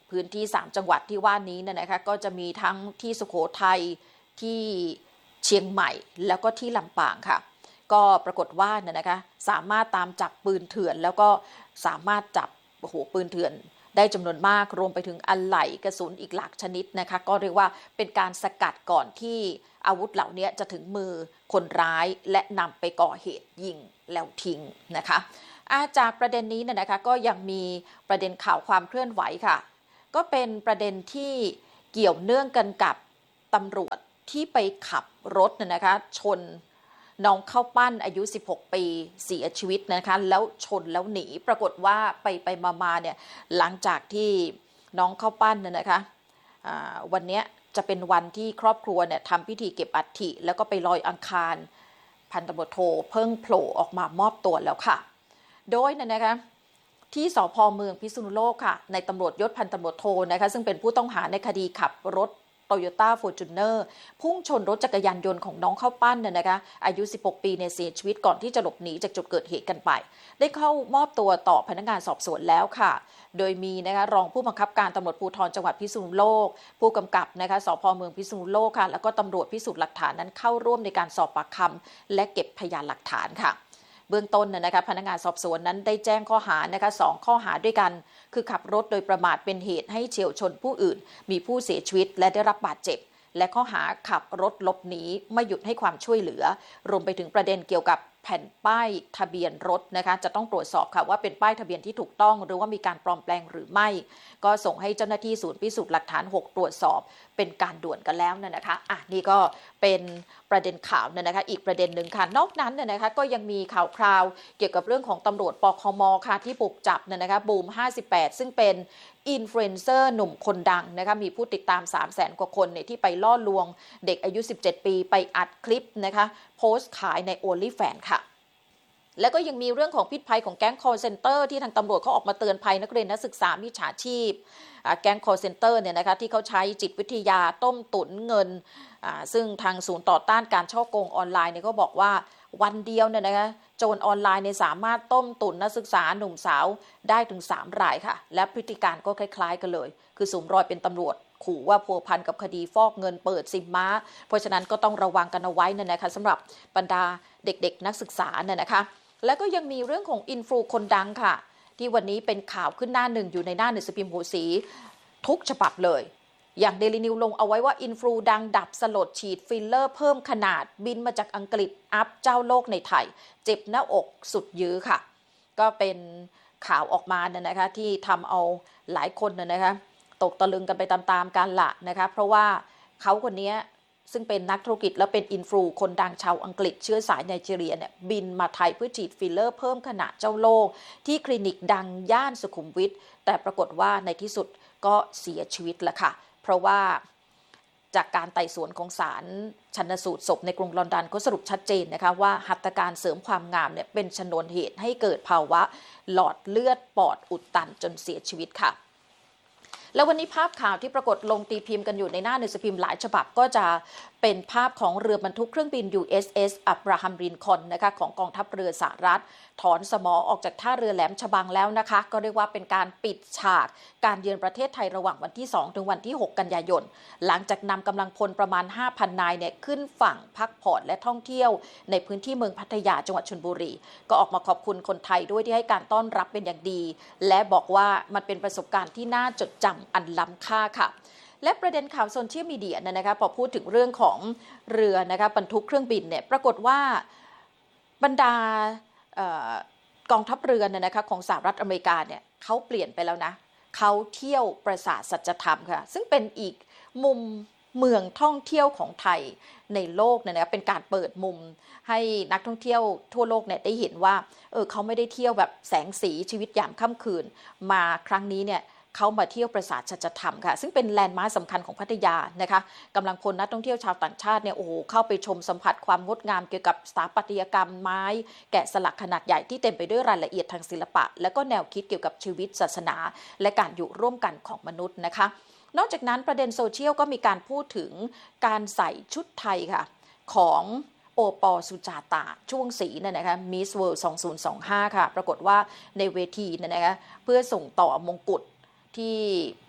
พื้นที่3จังหวัดที่ว่านี้นะคะก็จะมีทั้งที่สุโขทัยที่เชียงใหม่แล้วก็ที่ลำปางค่ะก็ปรากฏว่านะคะสามารถตามจับปืนเถื่อนแล้วก็สามารถจับปืนเถื่อนได้จำนวนมากรวมไปถึงอะไหล่กระสุนอีกหลากชนิดนะคะก็เรียกว่าเป็นการสกัดก่อนที่อาวุธเหล่านี้จะถึงมือคนร้ายและนำไปก่อเหตุยิงแล้วทิ้งนะคะจากประเด็นนี้นะคะก็ยังมีประเด็นข่าวความเคลื่อนไหวค่ะก็เป็นประเด็นที่เกี่ยวเนื่องกันกับตำรวจที่ไปขับรถนะคะชนน้องข้าวปั้นอายุ16ปีเสียชีวิตนะคะแล้วชนแล้วหนีปรากฏว่าไปมาเนี่ยหลังจากที่น้องข้าวปั้นนะคะวันนี้จะเป็นวันที่ครอบครัวเนี่ยทำพิธีเก็บอัฐิแล้วก็ไปลอยอังคารพันตำรวจโทเพิ่งโผล่ออกมามอบตัวแล้วค่ะโดยนะคะที่สภ.เมืองพิษณุโลกค่ะในตำรวจยศพันตำรวจโทนะคะซึ่งเป็นผู้ต้องหาในคดีขับรถToyota Fortuner พุ่งชนรถจักรยานยนต์ของน้องข้าวปั้นนะคะอายุ16ปีเนี่ยเสียชีวิตก่อนที่จะหลบหนีจากจุดเกิดเหตุกันไปได้เข้ามอบตัวต่อพนักงานสอบสวนแล้วค่ะโดยมีนะคะรองผู้บังคับการตำรวจภูธรจังหวัดพิษณุโลกผู้กำกับนะคะสภ.เมืองพิษณุโลกค่ะแล้วก็ตำรวจพิสูจน์หลักฐานนั้นเข้าร่วมในการสอบปากคำและเก็บพยานหลักฐานค่ะเบื้องต้นนะคะพนักงานสอบสวนนั้นได้แจ้งข้อหานะคะ2ข้อหาด้วยกันคือขับรถโดยประมาทเป็นเหตุให้เฉี่ยวชนผู้อื่นมีผู้เสียชีวิตและได้รับบาดเจ็บและข้อหาขับรถหลบหนีไม่หยุดให้ความช่วยเหลือรวมไปถึงประเด็นเกี่ยวกับแผ่นป้ายทะเบียนรถนะคะจะต้องตรวจสอบค่ะว่าเป็นป้ายทะเบียนที่ถูกต้องหรือว่ามีการปลอมแปลงหรือไม่ก็ส่งให้เจ้าหน้าที่ศูนย์พิสูจน์หลักฐาน6ตรวจสอบเป็นการด่วนกันแล้วนะคะนี่ก็เป็นประเด็นข่าวนะคะอีกประเด็นหนึ่งค่ะนอกนั้นนะคะก็ยังมีข่าวคราวเกี่ยวกับเรื่องของตำรวจปคมค่ะที่บุกจับนะคะบูม58ซึ่งเป็นอินฟลูเอนเซอร์หนุ่มคนดังนะคะมีผู้ติดตาม 300,000 กว่าคนที่ไปล่อลวงเด็กอายุ17ปีไปอัดคลิปนะคะโพสต์ขายใน OnlyFans ค่ะแล้วก็ยังมีเรื่องของพิษภัยของแก๊ง call center ที่ทางตำรวจเขาออกมาเตือนภัยนักเรียนนักศึกษามิจฉาชีพแก๊ง call center เนี่ยนะคะที่เขาใช้จิตวิทยาต้มตุ๋นเงินซึ่งทางศูนย์ต่อต้านการฉ้อโกงออนไลน์เนี่ยก็บอกว่าวันเดียวเนี่ยนะคะโจรออนไลน์เนี่ยสามารถต้มตุ๋นนักศึกษาหนุ่มสาวได้ถึง3 รายค่ะและพฤติการก็คล้ายๆกันเลยคือสวมรอยเป็นตำรวจขู่ว่าพัวพันกับคดีฟอกเงินเปิดซิมม้าเพราะฉะนั้นก็ต้องระวังกันเอาไว้นะคะสำหรับบรรดาเด็กๆนักศึกษาเนี่ยนะคะแล้วก็ยังมีเรื่องของอินฟลูคนดังค่ะที่วันนี้เป็นข่าวขึ้นหน้าหนึ่งอยู่ในหน้าหนังสือพิมพ์หัวสีทุกฉบับเลยอย่างเดลินิวลงเอาไว้ว่าอินฟลูดังดับสลดฉีดฟิลเลอร์เพิ่มขนาดบินมาจากอังกฤษอัพเจ้าโลกในไทยเจ็บหน้าอกสุดยื้อค่ะก็เป็นข่าวออกมานะคะที่ทำเอาหลายคนนะคะตกตะลึงกันไปตามๆกันละนะคะเพราะว่าเขาคนนี้ซึ่งเป็นนักธุรกิจและเป็นอินฟลูคนดังชาวอังกฤษเชื้อสายไนจีเรียเนี่ยบินมาไทยเพื่อฉีดฟิลเลอร์เพิ่มขนาดเจ้าโลกที่คลินิกดังย่านสุขุมวิทแต่ปรากฏว่าในที่สุดก็เสียชีวิตแล้วค่ะเพราะว่าจากการไต่สวนของศาลชันสูตรศพในกรุงลอนดอนก็สรุปชัดเจนนะคะว่าหัตถการเสริมความงามเนี่ยเป็นชนวนเหตุให้เกิดภาวะหลอดเลือดปอดอุดตันจนเสียชีวิตค่ะแล้ววันนี้ภาพข่าวที่ปรากฏลงตีพิมพ์กันอยู่ในหน้าหนังสือพิมพ์หลายฉบับก็จะเป็นภาพของเรือบรรทุกเครื่องบิน USS อับราฮัมลินคอล์นนะคะของกองทัพเรือสหรัฐถอนสมอออกจากท่าเรือแหลมฉบังแล้วนะคะก็เรียกว่าเป็นการปิดฉากการเยือนประเทศไทยระหว่างวันที่2ถึงวันที่6กันยายนหลังจากนำกำลังพลประมาณ 5,000 นายเนี่ยขึ้นฝั่งพักผ่อนและท่องเที่ยวในพื้นที่เมืองพัทยาจังหวัดชลบุรีก็ออกมาขอบคุณคนไทยด้วยที่ให้การต้อนรับเป็นอย่างดีและบอกว่ามันเป็นประสบการณ์ที่น่าจดจำอันล้ำค่าค่ะและประเด็นข่าวโซเชียลมีเดียนะคะพอพูดถึงเรื่องของเรือนะคะบรรทุกเครื่องบินเนี่ยปรากฏว่าบรรดากองทัพเรือนะคะของสหรัฐอเมริกาเนี่ยเขาเปลี่ยนไปแล้วนะเขาเที่ยวปราสาทสัจธรรมค่ะซึ่งเป็นอีกมุมเมืองท่องเที่ยวของไทยในโลกนะคะเป็นการเปิดมุมให้นักท่องเที่ยวทั่วโลกเนี่ยได้เห็นว่าเขาไม่ได้เที่ยวแบบแสงสีชีวิตยามค่ำคืนมาครั้งนี้เนี่ยเขามาเที่ยวปราสาทสัจธรรมค่ะซึ่งเป็นแลนด์มาร์คสำคัญของพัทยานะคะกำลังพลนักท่องเที่ยวชาวต่างชาติเนี่ยเข้าไปชมสัมผัสความงดงามเกี่ยวกับสถาปัตยกรรมไม้แกะสลักขนาดใหญ่ที่เต็มไปด้วยรายละเอียดทางศิลปะและก็แนวคิดเกี่ยวกับชีวิตศาสนาและการอยู่ร่วมกันของมนุษย์นะคะนอกจากนั้นประเด็นโซเชียลก็มีการพูดถึงการใส่ชุดไทยค่ะของโอปอสุจาตาช่วงสีนะคะ Miss World 2025ค่ะปรากฏว่าในเวทีนะคะเพื่อส่งต่อมงกุฎที่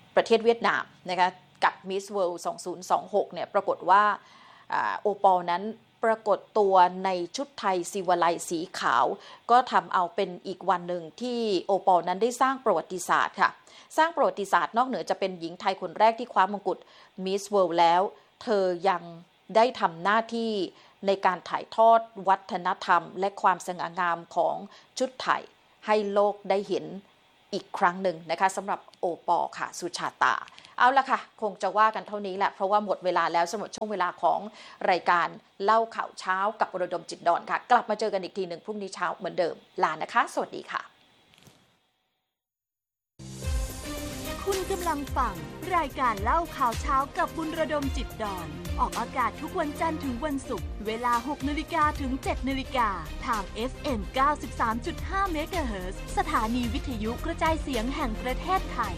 ประเทศเวียดนามนะคะกับ Miss World 2026เนี่ยปรากฏว่าโอปอลนั้นปรากฏตัวในชุดไทยศิวไลสีขาวก็ทำเอาเป็นอีกวันหนึ่งที่โอปอลนั้นได้สร้างประวัติศาสตร์ค่ะสร้างประวัติศาสตร์นอกเหนือจะเป็นหญิงไทยคนแรกที่คว้ามงกุฎ Miss World แล้วเธอยังได้ทำหน้าที่ในการถ่ายทอดวัฒนธรรมและความสง่างามของชุดไทยให้โลกได้เห็นอีกครั้งหนึ่งนะคะสำหรับโอปอลค่ะสุชาตาเอาละค่ะคงจะว่ากันเท่านี้แหละเพราะว่าหมดเวลาแล้วสำหรับช่วงเวลาของรายการเล่าข่าวเช้ากับระดมจิตดอนค่ะกลับมาเจอกันอีกทีหนึ่งพรุ่งนี้เช้าเหมือนเดิมลานะคะสวัสดีค่ะคุณกำลังฟังรายการเล่าข่าวเช้ากับบุญระดมจิตดอนออกอากาศทุกวันจันทร์ถึงวันศุกร์เวลา 6 นาฬิกาถึง 7 นาฬิกาทาง FM 93.5 เมกะเฮิรตซ์สถานีวิทยุกระจายเสียงแห่งประเทศไทย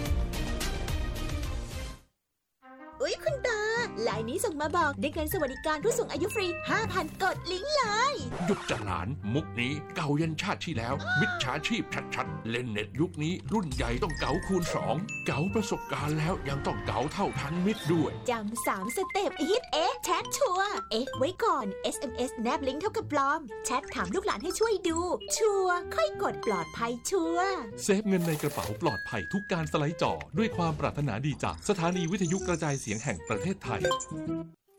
อุ๊ยคุณตาไลน์นี้ส่งมาบอกได้เงินสวัสดิการผู้สูงอายุฟรี 5,000 กดลิงก์เลยหยุดจะหลานมุกนี้เก่ายันชาติที่แล้วมิจฉาชีพชัดๆเล่นเน็ตยุคนี้รุ่นใหญ่ต้องเก๋าคูณ2เก๋าประสบการณ์แล้วยังต้องเก๋าเท่าทันมิตรด้วยจำ3 สเต็ปฮิตแชทชัวร์ไว้ก่อน SMS แนบลิงก์เท่ากับปลอมแชทถามลูกหลานให้ช่วยดูชัวร์ค่อยกดปลอดภัยชัวร์เซฟเงินในกระเป๋าปลอดภัยทุกการสไลด์จอด้วยความปรารถนาดีจากสถานีวิทยุกระจายเสียงแห่งประเทศไทย